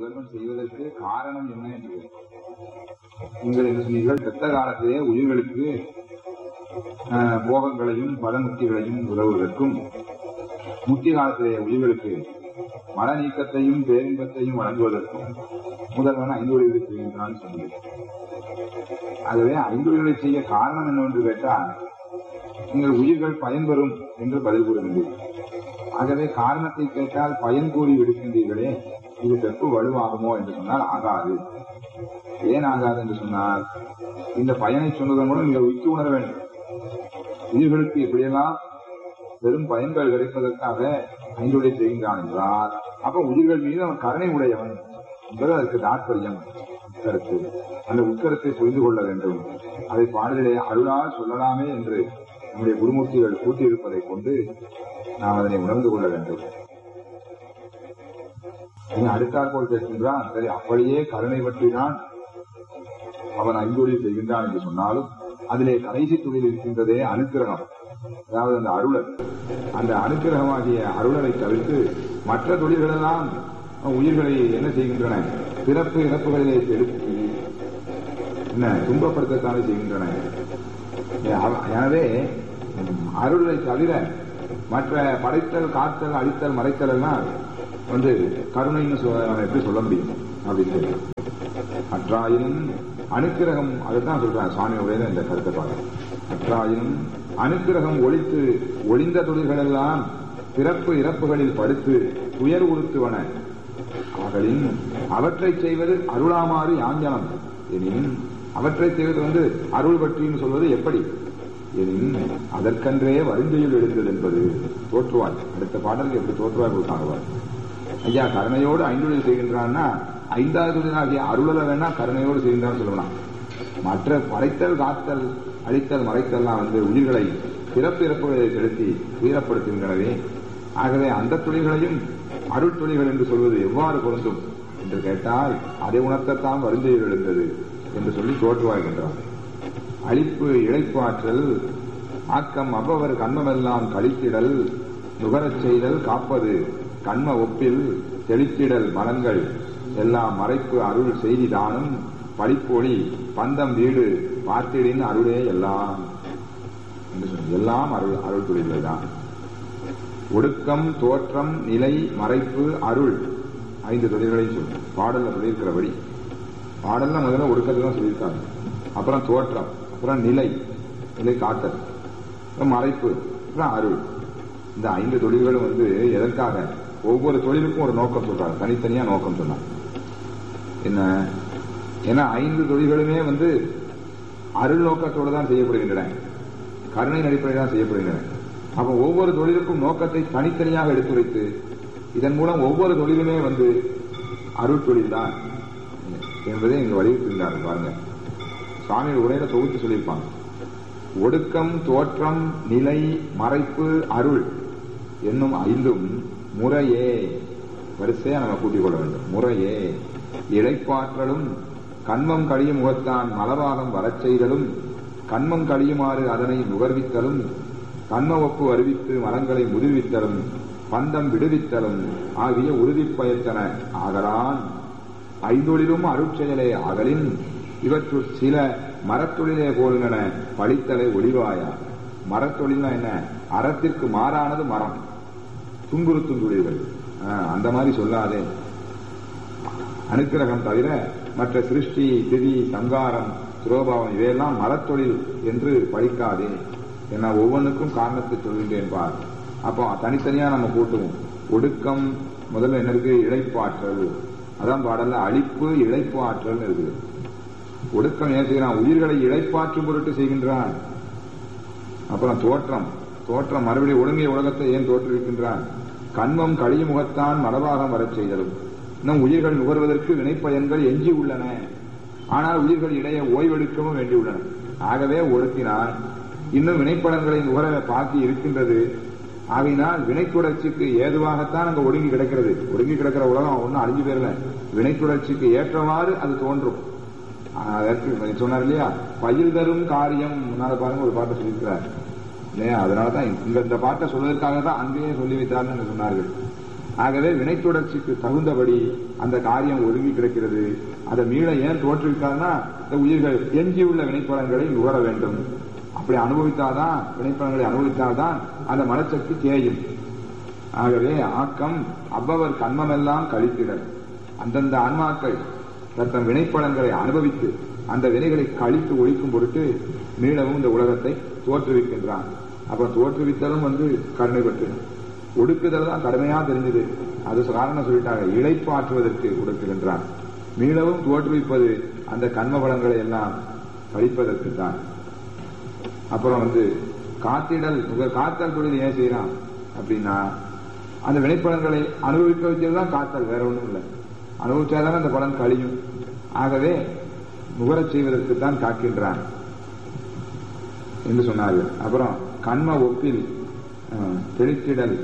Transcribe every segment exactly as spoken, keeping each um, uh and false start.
முதல்வன் செய்வதற்கு காரணம் என்ன என்று நீங்கள் என்ன சொன்னீர்கள்? பெத்த காலத்திலே உயிர்களுக்கு போகங்களையும் பலமுக்திகளையும் உதவுவதற்கும், முக்தி காலத்திலே உயிர்களுக்கு மன நீக்கத்தையும் பேரின்பத்தையும் வழங்குவதற்கும் முதல்வன் ஐந்தொழில்களை செய்கின்றான் சொன்னது. ஆகவே ஐந்தொழில்களை செய்ய காரணம் என்னவென்று கேட்டால், நீங்கள் உயிர்கள் பயன்பெறும் என்று பதில் கூறுகின்றீர்கள். ஆகவே காரணத்தை கேட்டால் பயன் கூறி விடுக்கின்றீர்களே, இது பெப்பு வலுவாகுமோ என்று சொன்னால் ஆகாது. ஏன் ஆகாது என்று சொன்னால், இந்த பயனை சொன்னதன் மூலம் நீங்கள் உச்சி உணர வேண்டும். உயிர்களுக்கு இப்படியெல்லாம் பெரும் பயன்கள் கிடைப்பதற்காக ஐந்தொழிலை செய்கின்றான் என்றால், அப்ப உயிர்கள் மீது அவன் கருணை உடையவன் என்பது அதற்கு தாற்பயம். உட்கருத்து அந்த உட்கருத்தை புரிந்து கொள்ள வேண்டும். அதை பாடலிலே அருளால் சொல்லலாமே என்று நம்முடைய குருமூர்த்திகள் கூட்டியிருப்பதை கொண்டு நாம் அதனை உணர்ந்து கொள்ள வேண்டும். அடுத்தாற் போல் கேட்கின்றான், சரி அப்படியே கருணை பற்றிதான் அவன் ஐந்தொழில் செய்கின்றான் என்று சொன்னாலும், அதிலே கடைசி தொழில் இருக்கின்றதே அனுக்கிரகம், அதாவது அந்த அருளர். அந்த அனுக்கிரகமாகிய அருளரை தவிர்த்து மற்ற தொழில்களெல்லாம் உயிர்களை என்ன செய்கின்றன? பிறப்பு இறப்புகளிலே செலுத்தி என்ன துன்பப்படுத்தத்தானே செய்கின்றன. எனவே அருளை தவிர மற்ற படைத்தல், காத்தல், அழித்தல், மறைத்தல் எல்லாம் வந்து கருணைன்னு எப்படி சொல்ல முடியும் அப்படின்னு சொல்லி அற்றாயினும் அனுக்கிரகம், அதுதான் சொல்றாங்க சுவாமியுடைய இந்த கருத்தை பார்க்க. அற்றாயினும் அனுக்கிரகம் ஒழித்து ஒளிந்த தொழில்கள் எல்லாம் பிறப்பு இறப்புகளில் படுத்து உயர் உறுத்துவன ஆகலின் அவற்றை செய்வது அருளாமாறு யாஞ்சனம் எனின், அவற்றை செய்வது வந்து அருள் பற்றின்னு சொல்வது எப்படி எனின், அதற்கன்றே வருந்தையில் எழுந்தது என்பது தோற்றுவாய். அடுத்த பாடலுக்கு எப்படி தோற்றுவாய் கொடுத்தாங்க. ஐயா கருணையோடு ஐந்தொழில் செய்கின்றான்னா, ஐந்தாவது தொழிலாகிய அருளல வேணா கருணையோடு செய்கின்றான்னு சொல்லலாம். மற்ற படைத்தல், காத்தல், அழித்தல், மறைத்தல்லாம் வந்து உயிர்களை பிறப்பு இறப்புகளை செலுத்தி உயிரப்படுத்துகின்றனவே. ஆகவே அந்த தொழில்களையும் அருள் தொழில்கள் என்று சொல்வது எவ்வாறு பொருந்தும் என்று கேட்டால், அதை உணர்த்தத்தான் வருந்தையில் எழுந்தது என்று சொல்லி தோற்றுவாய்கின்றார். அழிப்பு இழைப்பாற்றல் ஆக்கம் அவ்வவர் கண்மமெல்லாம் கழித்திடல் நுகரச் செய்தல் காப்பது கண்ம ஒப்பில் தெளித்திடல் மனங்கள் எல்லாம் மறைப்பு அருள் செய்தி தானும் பழிப்பொழி பந்தம் வீடு பார்த்திடின் அருளே எல்லாம் என்று சொன்ன எல்லாம் அருள் அருள் தொழில்கள் தான். ஒடுக்கம், தோற்றம், நிலை, மறைப்பு, அருள் ஐந்து தொழில்களையும் சொல்லும் பாடல்ல சொல்லியிருக்கிறபடி. பாடல்ல முதல்ல ஒடுக்கத்தை தான் சொல்லியிருக்காங்க, அப்புறம் தோற்றம், அப்புறம் நிலை, நிலை காத்தல், மறைப்பு, அப்புறம் அருள். இந்த ஐந்து தொழில்களும் வந்து எதற்காக? ஒவ்வொரு தொழிலுக்கும் ஒரு நோக்கம் சொல்றாங்க, தனித்தனியா நோக்கம் சொன்னாங்க. என்ன? ஏன்னா ஐந்து தொழில்களுமே வந்து அருள் நோக்கத்தோடு தான் செய்யப்படுகின்றன, கருணை அடிப்படையில் தான் செய்யப்படுகின்றன. அப்ப ஒவ்வொரு தொழிலுக்கும் நோக்கத்தை தனித்தனியாக எடுத்துரைத்து இதன் மூலம் ஒவ்வொரு தொழிலுமே வந்து அருள் தொழில் தான் என்பதை இங்கு வலியுறுத்திருந்தார்கள். பாருங்க, சுவாமியோட உரையில தொகுத்து சொல்லியிருப்பாங்க. ஒடுக்கம், தோற்றம், நிலை, மறைப்பு, அருள் என்னும் ஐந்தும் முறையே வரிசையா நம்ம கூட்டிக் கொள்ள வேண்டும். முறையே இழைப்பாற்றலும் கண்மம் கழியும் முகத்தான் மலபாகம் வரச் செய்தலும் கண்மம் கழியுமாறு அதனை நுகர்வித்தலும் கண்ம ஒப்பு அறிவித்து மலங்களை முதிர்வித்தலும் பந்தம் விடுவித்தலும் ஆகிய உறுதிப்பயத்தன ஆகலான் ஐந்தொழிலும் அருட்செயலே ஆகலின் இவற்றுள் சில மரத்தொழிலே போலுங்கன பழித்தலை ஒளிவாயா. மரத்தொழில்னா என்ன? அறத்திற்கு மாறானது மரம், துன்புறுத்தும் தொழில்கள். அந்த மாதிரி சொல்லாதே. அனுக்கிரகம் தவிர மற்ற சிருஷ்டி, திதி, சங்காரம், துரோபாவம் இவையெல்லாம் மரத்தொழில் என்று பழிக்காதே. ஏன்னா ஒவ்வொன்றுக்கும் காரணத்தை சொல்கின்றேன் பார். அப்போ தனித்தனியா நம்ம கூட்டுவோம். ஒடுக்கம் முதல்ல என்ன இருக்கு? இழைப்பாற்றல். அதான் பாடல்ல அழிப்பு இழைப்பு ஆற்றல் இருக்குது. ஒடுக்கம் ஏன் செய்யறான்? உயிர்களை இழைப்பாற்றும் பொருட்டு செய்கின்றான். அப்புறம் தோற்றம், தோற்றம் மறுபடியும் ஒழுங்கிய உலகத்தை ஏன் தோற்றுவிக்கின்றான்? கண்மம் கழியும் முகத்தான் மலபாகம் வரச் செய்தலும். இன்னும் உயிர்கள் நுகர்வதற்கு வினைப்பயன்கள் எஞ்சி உள்ளன, ஆனால் உயிர்கள் இடையே ஓய்வெடுக்கவும் வேண்டியுள்ளன. ஆகவே ஒடுக்கினால் இன்னும் வினைப்படங்களை நுகர பாக்கி இருக்கின்றது. ஆகையினால் வினைத்துடர்ச்சிக்கு ஏதுவாகத்தான் அங்க ஒடுங்கி கிடக்கிறது. ஒடுங்கி கிடக்கிற உலகம் ஒன்னும் அழிஞ்சு போயிடல, வினைத்துடர்ச்சிக்கு ஏற்றவாறு அது தோன்றும். அதற்கு சொன்னார் இல்லையா, பயில் தரும் காரியம். முன்னால பாருங்க ஒரு பாட்டை சொல்லியிருக்கிறார் இல்லையா. அதனாலதான் இந்த பாட்டை சொல்வதற்காக தான் அங்கேயே சொல்லி வைத்தார்னு சொன்னார்கள். ஆகவே வினைத்தொடர்ச்சிக்கு தகுந்தபடி அந்த காரியம் ஒதுங்கி கிடக்கிறது. அதை மீள ஏன் தோற்றுவித்தால்னா இந்த உயிர்கள் எஞ்சியுள்ள வினைப்பலன்களை நுகர வேண்டும். அப்படி அனுபவித்தால்தான், வினைப்பலன்களை அனுபவித்தால்தான் அந்த மனசக்தி தேயும். ஆகவே ஆக்கம் அவ்வவர் கண்மமெல்லாம் கழித்திடல். அந்தந்த ஆன்மாக்கள் தத்தம் வினைப்பலன்களை அனுபவித்து அந்த வினைகளை கழித்து ஒழிக்கும் பொருட்டு மீளவும் இந்த உலகத்தை தோற்றுவிக்கின்றான். அப்ப தோற்றுவித்தலும் வந்து கருணை பெற்று ஒடுக்குதல் தான் கடுமையா தெரிஞ்சது. அது காரணம் சொல்லிட்டாங்க, இழைப்பாற்றுவதற்கு ஒடுக்குகின்றான். மீளவும் தோற்றுவிப்பது அந்த கண்ம பலன்களை எல்லாம் கழிப்பதற்கு தான். அப்புறம் வந்து காத்திடல், காத்தல் தொழில் ஏன் செய்யறான் அப்படின்னா அந்த வினைப்பலன்களை அனுபவிக்க வச்சதுதான் காத்தல், வேற ஒன்றும் இல்லை. அனுபவிச்சாதான் அந்த பலன் கழியும். ஆகவே நுகரச் செய்வதற்கு தான் காக்கின்றான் என்று சொன்னார்கள். அப்புறம் கண்ம ஒப்பில் தெளித்திடல்,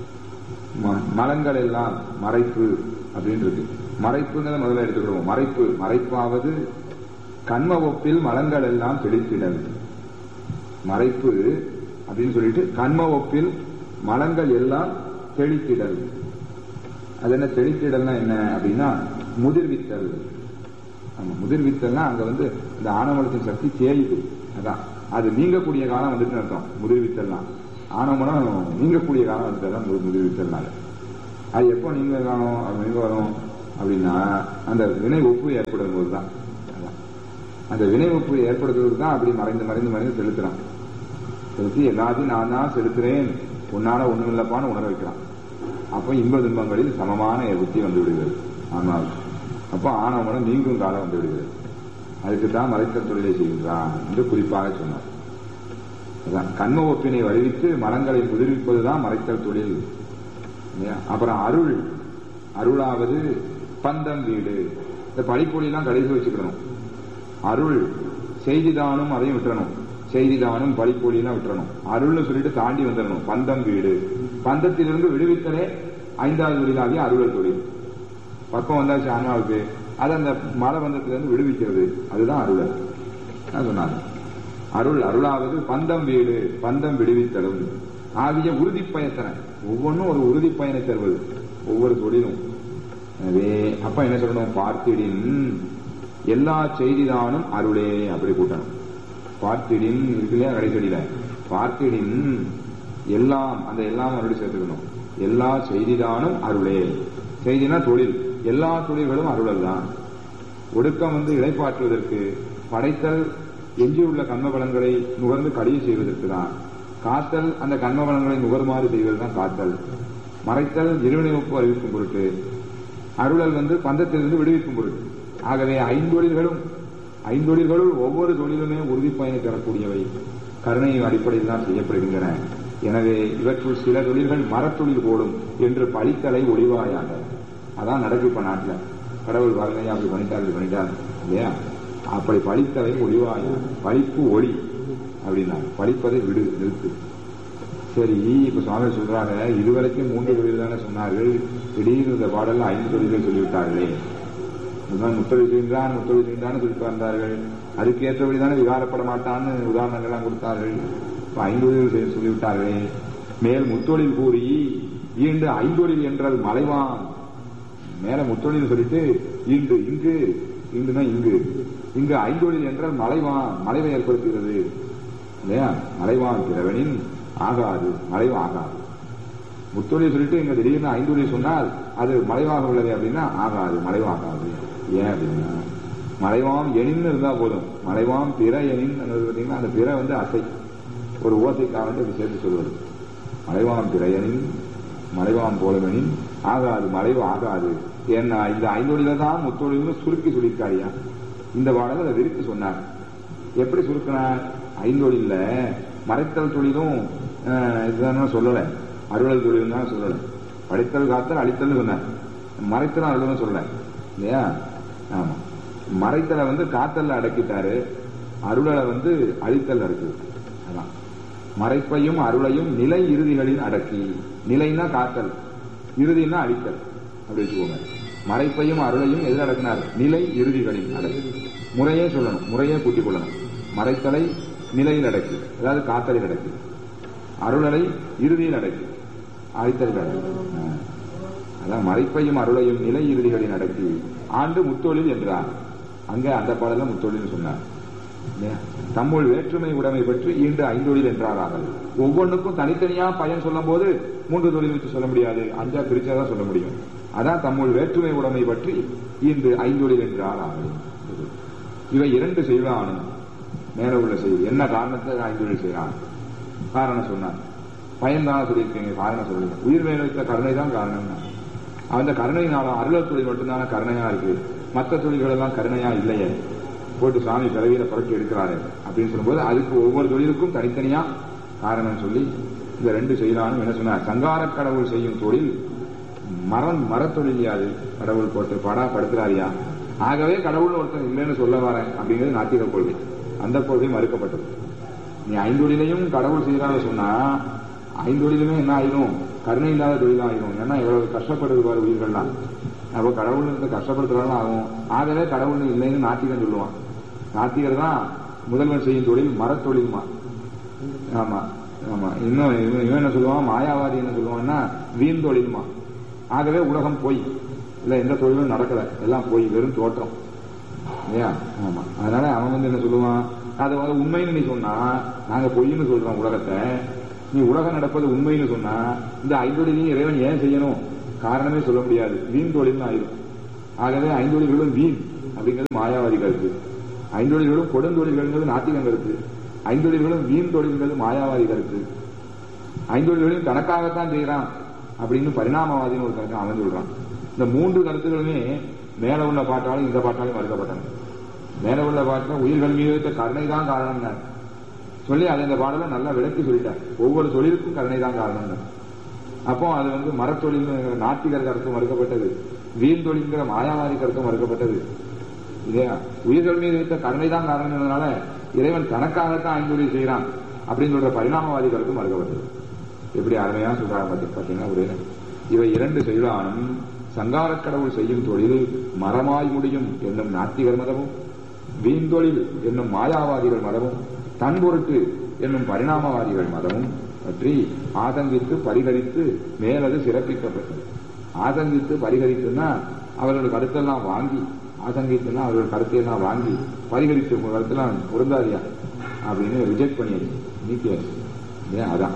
மலங்கள் எல்லாம் மறைப்பு அப்படின்னு இருக்கு. மறைப்புங்கிறத முதல்ல எடுத்துக்கிடுவோம். மறைப்பு மறைப்பாவது கண்ம ஒப்பில் மலங்கள் எல்லாம் தெளித்திடல். மறைப்பு அப்படின்னு சொல்லிட்டு கண்ம ஒப்பில் மலங்கள் எல்லாம் தெளித்திடல். அது என்ன தெளித்திடல்னா என்ன அப்படின்னா முதிர்வித்தல். ஆமா, முதிர்வித்தல்னா அங்க வந்து இந்த ஆணவத்தின் சக்தி தேயுது. அதான் அது நீங்கக்கூடிய காலம் வந்துட்டு அர்த்தம். முதிர்வித்தல்னா ஆணவமனம் நீங்கக்கூடிய காலம் வந்துட்டு முதிர்வித்தல்னால அது எப்போ நீங்க காலம் எங்க வரும் அப்படின்னா அந்த வினை ஒப்பு ஏற்படும் போதுதான். அந்த வினை ஒப்பு ஏற்படுத்துறதுக்கு தான் அப்படி மறைந்து மறைந்து மறைந்து செலுத்துறான். செலுத்தி எல்லாத்தையும் நான் தான் செலுத்துறேன், உன்னால ஒண்ணும் இல்லப்பான்னு உணர வைக்கிறான். அப்போ இன்ப துன்பங்களில் சமமான புத்தி வந்து விடுகிறது. ஆனால் அப்போ ஆணவமனம் நீங்கும் காலம் வந்து விடுகிறது. அதுக்குத்தான் மறைத்தல் தொழிலை செய்கின்றான் என்று குறிப்பாக சொன்னார். கண்ம ஒப்பினை வருவித்து மரங்களை முதிர்விப்பதுதான் மறைத்தல் தொழில். அப்புறம் அருள், அருளாவது பந்தம் வீடு. இந்த படிப்பொழிலாம் கடைசி வச்சுக்கணும். அருள் செய்திதானும் அதையும் விட்டுறணும். செய்திதானும் படிப்பொழிலாம் விட்டுறணும். அருள்னு சொல்லிட்டு தாண்டி வந்துடணும். பந்தம் வீடு, பந்தத்திலிருந்து விடுவித்தலே ஐந்தாவது தொழிலாகிய அருளல் தொழில். பக்கம் வந்தாச்சு ஆன்மாவுக்கு, அது அந்த மலபந்தத்திலிருந்து விடுவிக்கிறது, அதுதான் அருளல் சொன்னாங்க. அருள் அருளாவது பந்தம் வீடு, பந்தம் விடுவித்தலும் ஆகிய உறுதி பயத்தன. ஒவ்வொன்றும் ஒரு உறுதி பயனை தருவது ஒவ்வொரு தொழிலும். எனவே அப்ப என்ன சொல்லணும், பார்த்திடின் எல்லா செய்திதானும் அருளே அப்படி கூட்டணும். பார்த்திடின் இருக்குல்லையா கடைசடியில, பார்த்திடின் எல்லாம், அந்த எல்லாம் அருள் சேர்த்துக்கணும். எல்லா செய்திதானும் அருளே. செய்தினா தொழில், எல்லா தொழில்களும் அருளல் தான். ஒடுக்கம் வந்து இழைப்பாற்றுவதற்கு, படைத்தல் எஞ்சியுள்ள கண்மபலன்களை நுகர்ந்து கடிய செய்வதற்கு தான். காத்தல் அந்த கண்மபலன்களை நுகர்மாறு செய்வதுதான் காத்தல். மறைத்தல் இருவினைப்பு அறிவிக்கும் பொருட்டு, அருளல் வந்து பந்தத்திலிருந்து விடுவிக்கும் பொருட்டு. ஆகவே ஐந்தொழில்களும் ஐந்தொழில்களுள் ஒவ்வொரு தொழிலுமே உறுதி பயனை தரக்கூடியவை, கருணையின் அடிப்படையில் தான் செய்யப்படுகின்றன. எனவே இவற்றுள் சில தொழில்கள் மரத்தொழில் போடும் என்று பழித்தலை ஒளிவாயாக. அதான் நடக்கு இப்ப நாட்டில். கடவுள் வரலையா அப்படி பண்ணிட்டாரு பண்ணிட்டாரு இல்லையா, அப்படி பழித்தலை ஒளிவாய. பழிப்பு ஒளி அப்படின்னா பழிப்பதை விடு, நிறுத்து. சரி, இப்ப சுவாமி சொல்றாங்க, இதுவரைக்கும் மூன்று தொழில் தானே சொன்னார்கள், திடீர்னு இந்த பாடல்ல ஐந்து தொழில்கள் சொல்லிவிட்டார்களே. முத்தொழில் செய்கின்றான் முத்தொழில் செய்கின்றான்னு சொல்லிட்டு வந்தார்கள். அதுக்கேற்றபடி தானே விகாரப்பட மாட்டான்னு உதாரணங்கள்லாம் கொடுத்தார்கள். இப்ப ஐந்தொழில் சொல்லிவிட்டார்களே. மேல் முத்தொழில் கூறி ஈண்டு ஐந்தொழில் என்றால் மலைவான். மேல முத்தொழில் சொல்லிட்டு ஈண்டு இங்கு, ஈண்டுனா இங்கு, இங்கு ஐந்தொழில் என்றால் மலைவான், மலைவை ஏற்படுத்துகிறது இல்லையா. மலைவான் பிறவனின் ஆகாது, மலைவு ஆகாது. முத்தொழில் சொல்லிட்டு இங்க திடீர்னு ஐந்தொழில் சொன்னால் அது மலைவாக உள்ளது அப்படின்னா ஆகாது, மலைவாகாது. ஏன் அப்படின்னா மலைவாம் எணின்னு இருந்தா போதும். மலைவாம் பிற எணின் பார்த்தீங்கன்னா அந்த பிற வந்து அசை, ஒரு ஓசைக்காக வந்து சேர்த்து சொல்வது. மலைவாம் பிற எணின், மலைவாம் போலவெனின் ஆகாது, மலைவு ஆகாது. ஏன்னா இந்த ஐந்தொழில தான் முத்தொழில்னு சுருக்கி சொல்லியிருக்காரியா. இந்த பாடல அதை விரித்து சொன்னார். எப்படி சுருக்கினார்? ஐந்தொழில மறைத்தல் தொழிலும் இதுதான் சொல்லல, அருளல் தொழில் தான் சொல்லல. படைத்தல் காத்தல் அழித்தல் சொன்னார், மறைத்தல் அருளும் சொல்லல இல்லையா. ஆமா, மறைத்தலை வந்து காத்தல்ல அடக்கிட்டாரு, அருளலை வந்து அழித்தல் அடக்கு. அதான் மறைப்பையும் அருளையும் நிலை இறுதிகளில் அடக்கி. நிலைன்னா காத்தல், இறுதினா அழித்தல் அப்படி வச்சுக்கோங்க. மறைப்பையும் அருளையும் எதில் அடக்கினார்? நிலை இறுதிகளில் அடக்கி. முறையே சொல்லணும், முறையே கூட்டிக் கொள்ளணும். மறைத்தலை நிலையில் அடக்கி, அதாவது காத்தலில் அடக்கி. அருளலை இறுதியில் அடக்கி, அழித்தல் அடக்கி. அதான் மறைப்பையும் அருளையும் நிலை இறுதிகளில் நடத்தி ஆண்டு முத்தொழில் என்றார். அங்க அந்த பாடல முத்தொழில் சொன்னார். தம்முள் வேற்றுமை உடைமை பற்றி ஈண்டு ஐந்தொழில் என்றார்கள். ஒவ்வொன்றுக்கும் தனித்தனியா பயன் சொல்லும் போது மூன்று தொழில் வச்சு சொல்ல முடியாது, அஞ்சா பிரிச்சாதான் சொல்ல முடியும். அதான் தம்முள் வேற்றுமை உடைமை பற்றி ஈண்டு ஐந்தொழில் என்றார்கள். இவை இரண்டு செய்வானும் மேல உள்ள செய்தி என்ன காரணத்தை ஐந்தொழில் செய்யறான் காரணம் சொன்னான். பயன்தான சொல்லியிருக்கீங்க, காரணம் சொல்லுங்க. உயிர் மேல வைத்த கருணை தான் காரணம். அந்த கருணையினாலும் அருளத் தொழில் மட்டும்தான கருணையா இருக்கு, மற்ற தொழில்கள் எல்லாம் கருணையா இல்லையே. போட்டு சாமி பிறவியில புரட்டி எடுக்கிறாரு அப்படின்னு சொல்லும்போது அதுக்கு ஒவ்வொரு தொழிலுக்கும் தனித்தனியா காரணம் சொல்லி இந்த ரெண்டு செய்யலான்னு என்ன சொன்னார். சங்கார கடவுள் செய்யும் தொழில் மரம் மரத்தொழிலியாது கடவுள் போட்டு படா படுத்துறாரியா. ஆகவே கடவுள் ஒருத்தன் இல்லைன்னு சொல்ல வரேன் அப்படிங்கிறது நாத்திக கொள்கை. அந்த கொள்கை மறுக்கப்பட்டது. நீ ஐந்தொழிலையும் கடவுள் செய்யறான்னு சொன்னா ஐந்தொழிலுமே என்ன ஆயிரும், கருணை இல்லாத தொழில் ஆயிரும். ஏன்னா எவ்வளவு கஷ்டப்படுது பாரு உயிர்கள்லாம். அப்போ கடவுள் இருந்து கஷ்டப்படுத்துறாலும் ஆகும். ஆகவே கடவுள் இல்லைன்னு நாத்திகன் சொல்லுவான். நாத்திகர் தான் முதல்வன் செய்யும் தொழில் மரத்தொழிலுமா. ஆமா ஆமா. இன்னும் இவன் என்ன சொல்லுவான், மாயாவாதி என்ன சொல்லுவான்னா வீண் தொழிலுமா. ஆகவே உலகம் போய் இல்ல எந்த தொழிலும் நடக்கல, எல்லாம் போய் வெறும் தோற்றம் இல்லையா. ஆமா. அதனால அவன் வந்து என்ன சொல்லுவான், அதை வந்து உண்மைன்னு நீ சொன்னா நாங்க பொய்ன்னு சொல்றோம் உலகத்தை. நீ உலகம் நடப்பது உண்மைன்னு சொன்னா இந்த ஐந்தொழிலையும் இறைவன் ஏன் செய்யணும் காரணமே சொல்ல முடியாது, வீண் தொழில் ஆயிரும். ஆகவே ஐந்தொழில்களும் வீண் அப்படிங்கிறது மாயாவாதி கருத்து. ஐந்தொழில்களும் கொடுந்தொழில்கள் நாத்திகம் கருத்து. ஐந்தொழில்களும் வீண் தொழில்கள் மாயாவாதி கருத்து. ஐந்தொழில்களையும் தனக்காகத்தான் செய்யறான் அப்படின்னு பரிணாமவாதின்னு ஒரு கருத்து அவன் சொல்றான். இந்த மூன்று கருத்துகளுமே மேல உள்ள பாட்டாலும் இந்த பாட்டாலும் மறுக்கப்பட்டன. மேல உள்ள பாட்டில் உயிர்கள் மீது வைத்த கருணை தான் காரணம் சொல்லி அதை இந்த பாடல நல்லா விளக்கி சொல்லிட்டார். ஒவ்வொரு தொழிலுக்கும் கருணை தான் காரணம். அப்போ அது வந்து மரத்தொழில் நாத்திகர் கருத்து மறுக்கப்பட்டது, வீண் தொழில்ங்கிற மாயாவாதி கருத்து மறுக்கப்பட்டது இல்லையா. உயிர்கள் மீது வைத்த கருணை தான் காரணம்னால இறைவன் தனக்காகத்தான் ஐந்தொழில் செய்யறான் அப்படின்னு சொல்ற பரிணாமவாதி கருத்து மறுக்கப்பட்டது. எப்படி அருமையா சொல்றாங்க பார்த்தீங்கன்னா. ஒரு இவை இரண்டு செய்யலானும் சங்கார கடவுள் செய்யும் தொழில் மரமாய் முடியும் என்னும் நாத்திகர் மதமும், வீண் தொழில் என்னும் மாயாவாதிகள் மதமும், தன் பொருட்டு என்னும் பரிணாமவாதிகள் மதமும் பற்றி ஆதங்கித்து பரிகரித்து மேலது சிறப்பிக்கப்பட்டது. ஆதங்கித்து பரிகரித்துன்னா அவர்களோட கருத்தெல்லாம் வாங்கி, ஆதங்கித்துன்னா அவர்களோட கருத்தையெல்லாம் வாங்கி பரிகரித்து கருத்தெல்லாம் பொருந்தாதியா அப்படின்னு ரிஜெக்ட் பண்ணியாச்சு, நீக்கியாச்சு. ஏன் அதான்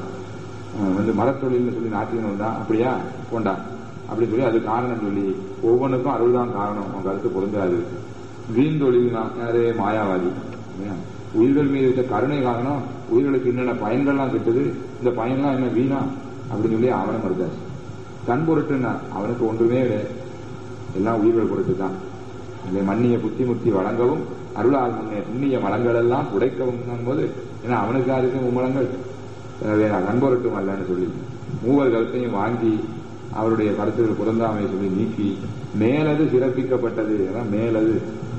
வந்து மரத்தொழில்னு சொல்லி நாட்டியம் வந்தா அப்படியா கொண்டா அப்படின்னு சொல்லி அது காரணம் சொல்லி ஒவ்வொன்றுக்கும் அருள் தான் காரணம், அவன் கருத்து பொருந்தாது. வீண் தொழில் யாரே மாயாவாதி. உயிர்கள் மீது இருக்க கருணை காரணம், உயிர்களுக்கு என்னென்ன பயன்கள்லாம் கிட்டுது, இந்த பயன்லாம் என்ன வீணா அப்படின்னு சொல்லி அவனை மறுத்தாச்சு. தன் பொருட்டுன்னா அவனுக்கு ஒன்றுமே எல்லாம் உயிர்கள் பொருட்டு தான். இல்லை மண்ணிய புத்தி முத்தி வழங்கவும் அருளால் முன்னே புண்ணிய மலங்கள் எல்லாம் உடைக்கவும் போது ஏன்னா அவனுக்கு அதுக்கு மும்மலங்கள் நண்பொருட்டும் அல்லன்னு சொல்லி மூவர் கருத்தையும் வாங்கி அவருடைய கருத்துக்கள் பொருந்தாமையை சொல்லி நீக்கி மேலது சிறப்பிக்கப்பட்டது. மேலது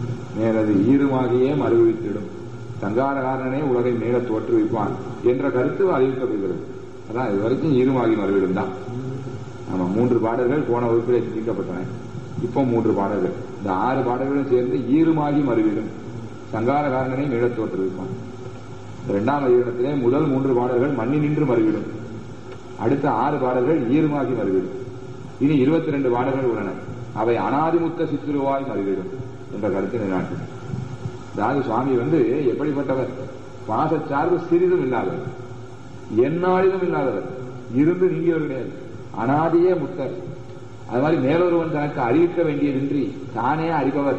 மேலது ஈருமாகியே மறுவித்திடும் சங்காரகாரனே உலகை மேல தோற்றுவிப்பான் என்ற கருத்து அறிவிக்கப்படுகிறது. அதான் இது வரைக்கும் ஈருமாகி மறுவிடும் தான். ஆமா, மூன்று பாடல்கள் போன வகுப்பிலே சிந்திக்கப்பட்டன. இப்போ மூன்று பாடல்கள், இந்த ஆறு பாடல்களும் சேர்ந்து ஈருமாகி மறுவிடும் சங்காரகாரனே மேல தோற்றுவிப்பான். இரண்டாம் அதிகரணத்திலே முதல் மூன்று பாடல்கள் மண்ணி நின்று மறுவிடும், அடுத்த ஆறு பாடல்கள் ஈருமாகி மறுவிடும். இனி இருபத்தி ரெண்டு பாடல்கள் உள்ளன, அவை அனாதிமுத்த சித்துருவாய் மறுவிடும் என்ற கருத்தை நிலைநாட்டும். அதாவது சுவாமி வந்து எப்படிப்பட்டவர், பாசச்சார்பு சிறிதும் இல்லாதவர், எந்நாளிலும் இல்லாதவர், இருந்து நீங்கியவர் கிடையாது, அனாதியே முத்தர். அது மாதிரி மேலொருவன் தனக்கு அறிவிக்க வேண்டியதின்றி தானே அறிபவர்.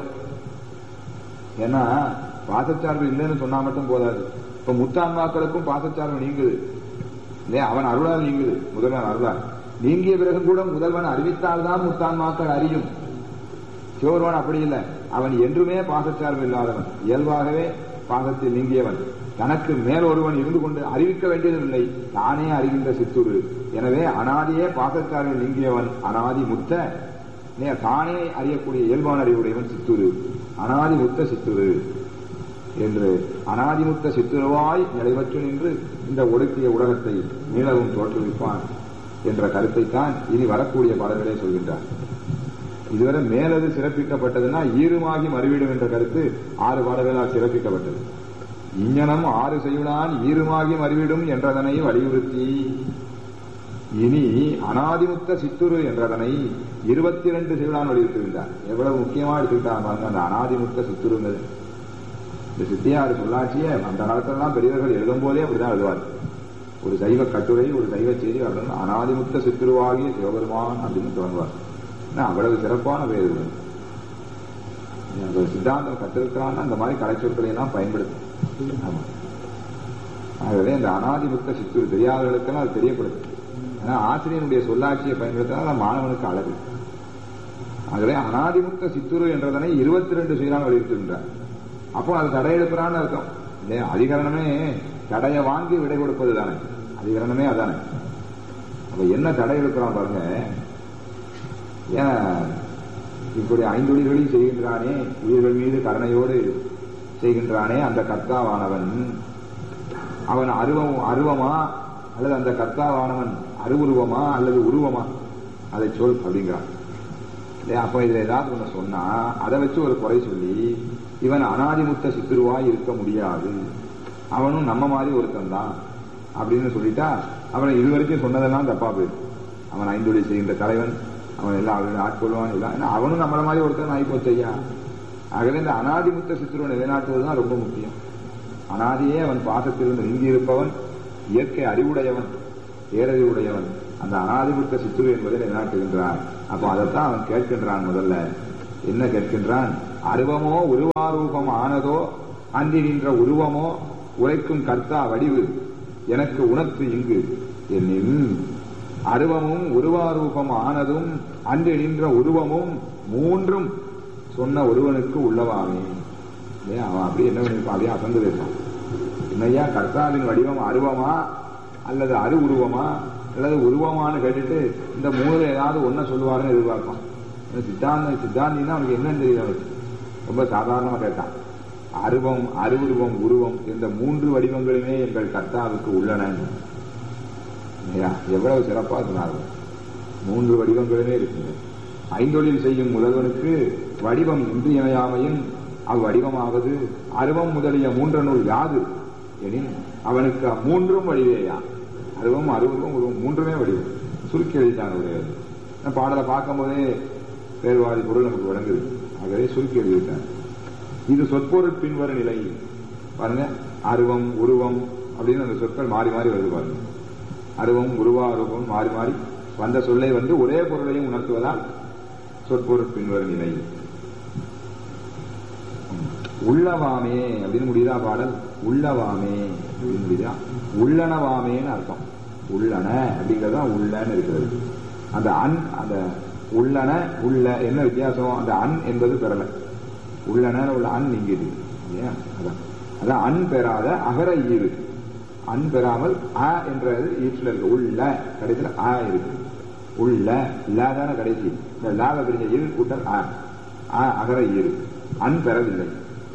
ஏன்னா பாசச்சார்பு இல்லைன்னு சொன்னா மட்டும் போதாது. இப்ப முத்தான்மாக்களுக்கும் பாசச்சார்பு நீங்குது இல்லையா, அவன் அருளால் நீங்குது, முதல்வன் அருளால் நீங்கிய பிறகு கூட முதல்வன் அறிவித்தால்தான் முத்தான்மாக்கள் அறியும். சிவருவன் அப்படி இல்லை, அவன் என்றுமே பாசச்சார்பு இல்லாதவன், இயல்பாகவே பாசத்தில் நீங்கியவன், தனக்கு மேல் ஒருவன் இருந்து கொண்டு அறிவிக்க வேண்டியதில்லை, தானே அறிகின்ற சித்துரு. எனவே அனாதியே பாசச்சார்பில் நீங்கியவன் அனாதி முத்த, தானே அறியக்கூடிய இயல்பான அறிவுடையவன் சித்துரு, அனாதி முத்த சித்துரு என்று அனாதிமுத்த சித்துருவாய் நிலைவற்று நின்று இந்த ஒடுக்கிய உலகத்தை மீளவும் தோற்றுவிப்பான் என்ற கருத்தைத்தான் இனி வரக்கூடிய பாடல்களே சொல்கின்றார். இதுவரை மேலது சிறப்பிக்கப்பட்டதுன்னா ஈருமாகி மறுவிடும் என்ற கருத்து ஆறு பாடல்களால் சிறப்பிக்கப்பட்டது. இங்ஙனம் ஆறு செய்யுளான் ஈருமாகி மறுவிடும் என்றதனை வலியுறுத்தி இனி அனாதிமுத்த சித்துரு என்றதனை இருபத்தி இரண்டு சிவனான் வலியுறுத்துகின்றார். எவ்வளவு முக்கியமா எடுத்துக்கிட்டாங்க பாருங்க அந்த அனாதிமுத்த சித்துருங்கிறது. இந்த சித்தியார் சொல்லாட்சிய அந்த காலத்திலாம் பெரியவர்கள் எழுதும் போதே அப்படிதான் எழுதுவார். ஒரு சைவ கட்டுரை, ஒரு சைவ செய்தி அப்படின்னு அனாதிமுத்த சித்துருவாகிய சிவபெருமான் அப்படின்னு தொடங்குவார். அவ்வளவு சிறப்பான பேர் இது. சித்தாந்தம் கற்றிருக்கிறான்னு அந்த மாதிரி கலைச்சொற்களை எல்லாம் பயன்படுத்தும். ஆமா, ஆகவே இந்த அனாதிமுத்த சித்துரு தெரியாதவர்களுக்கெல்லாம் அது தெரியப்படுது. ஏன்னா ஆசிரியனுடைய சொல்லாட்சியை பயன்படுத்தினால் மாணவனுக்கு அழகு. ஆகவே அனாதிமுத்த சித்துரு என்றதனை இருபத்தி ரெண்டு சீரான் வலியுறுத்துகின்றார். அப்போ அது தடை எடுக்கிறான்னு அர்த்தம் இல்லையா? அதிகரணமே தடையை வாங்கி விடை கொடுப்பது தானே, அதிகரணமே அதானே. அப்ப என்ன தடை எடுக்கிறான் பாருங்க. ஏன் இப்படி ஐந்தொழில்களையும் செய்கின்றானே, உயிர்கள் மீது கருணையோடு செய்கின்றானே அந்த கர்த்தாவானவன், அவன் அருவம் அருவமா அல்லது அந்த கர்த்தாவானவன் அருவுருவமா அல்லது உருவமா, அதை சொல் அப்படிங்கிறான். அப்ப இதுல ஏதாவது ஒண்ணு சொன்னா அதை வச்சு ஒரு குறை சொல்லி இவன் அனாதிமுத்த சித்துருவாய் இருக்க முடியாது, அவனும் நம்ம மாதிரி ஒருத்தன் தான் அப்படின்னு சொல்லிட்டா அவனை இதுவரைக்கும் சொன்னதெல்லாம் தப்பா போயிடும். அவன் ஐந்தொழில் செய்கின்ற தலைவன், அவன் எல்லாம் ஆட்கொள்வான் எல்லாம், அவனும் நம்மள மாதிரி ஒருத்தன் ஆகிப்போச்சையா. ஆகவே இந்த அனாதிமுத்த சித்துருவை நிலைநாட்டுவதுதான் ரொம்ப முக்கியம். அனாதியே அவன் பாசத்திலிருந்து நீங்கி இருப்பவன், இயற்கை அறிவுடையவன், பேரறிவுடையவன், அந்த அனாதிமுத்த சித்துரு என்பதை நிலைநாட்டுகின்றான். அப்போ அதைத்தான் அவன் கேட்கின்றான். முதல்ல என்ன கேட்கின்றான்? அருவமோ உருவாரூபம் ஆனதோ அன்றி நின்ற உருவமோ உரைக்கும் கர்த்தா வடிவு எனக்கு உணர்த்து இங்கு என்னின் அருவமும் உருவாரூபம் ஆனதும் அன்று நின்ற உருவமும் மூன்றும் சொன்ன ஒருவனுக்கு உள்ளவாமே. அவன் அப்படி என்ன பண்ணிருப்பான்? அப்படியே அசந்து பேசான். என்னையா கர்த்தாவின் வடிவம் அருவமா அல்லது அரு உருவமா அல்லது உருவமானு கேட்டுட்டு இந்த மூணு ஏதாவது ஒன்ன சொல்லுவாருன்னு எதிர்பார்ப்பான். சித்தாந்த சித்தாந்தின்னா அவனுக்கு என்னன்னு தெரியல. அவனுக்கு ரொம்ப சாதாரணமா கேட்டான். அருவம் அருவுருவம் உருவம் இந்த மூன்று வடிவங்களுமே எங்கள் கர்த்தாவுக்கு உள்ளன. எவ்வளவு சிறப்பா சொன்னார்கள். மூன்று வடிவங்களுமே இருக்குது. ஐந்தொழில் செய்யும் முதல்வனுக்கு வடிவம் இன்றியமையாமையும் அவ்வடிவமாவது அருவம் முதலிய மூன்றனுள் யாது எனின் அவனுக்கு மூன்றும் வடிவேயா. அருவம் அருவம் உருவம் மூன்றுமே வடிவம். சுருக்கி எழுதிட்டாங்க. பாடலை பார்க்கும் போதே பேர்வாதி பொருள் நமக்கு வழங்குது. ஆகவே சுருக்கி எழுதிவிட்டாங்க. இது சொற்பொருள் பின்வரும் நிலை பாருங்க. அருவம் உருவம் அப்படின்னு அந்த சொற்கள் மாறி மாறி வருது பாருங்க. அருவம் உருவா அருவம் மாறி மாறி வந்த சொல்லை வந்து ஒரே பொருளையும் உணர்த்துவதால் சொற்பொருள் பின்வரும் நிலை. உள்ளவாமே அப்படின்னு முடியுதா பாடல்? உள்ளவாமே அப்படின்னு முடியுதா? உள்ளனவாமேன்னு அர்த்தம். உள்ளன அப்படிங்கிறதா உள்ளன்னு இருக்கிறது. அந்த அன் அந்த உள்ளன உள்ள என்ன வித்தியாசம்? அந்த அன் என்பது பெறல, உள்ளன உள்ள அன் நீங்கிது. அதான் அதான் அன் பெறாத அகர ஈவு. அன் பெறாமல் அ என்றது ஈற்றில் இருக்கு. உள்ள கடைசியில் ஆ இருக்கு. உள்ள இல்லாதான கடைசி இந்த லாவ பிரிஞ்ச ஈவு கூட்டல் ஆ அகர ஈவு. அன் பெறவில்லை.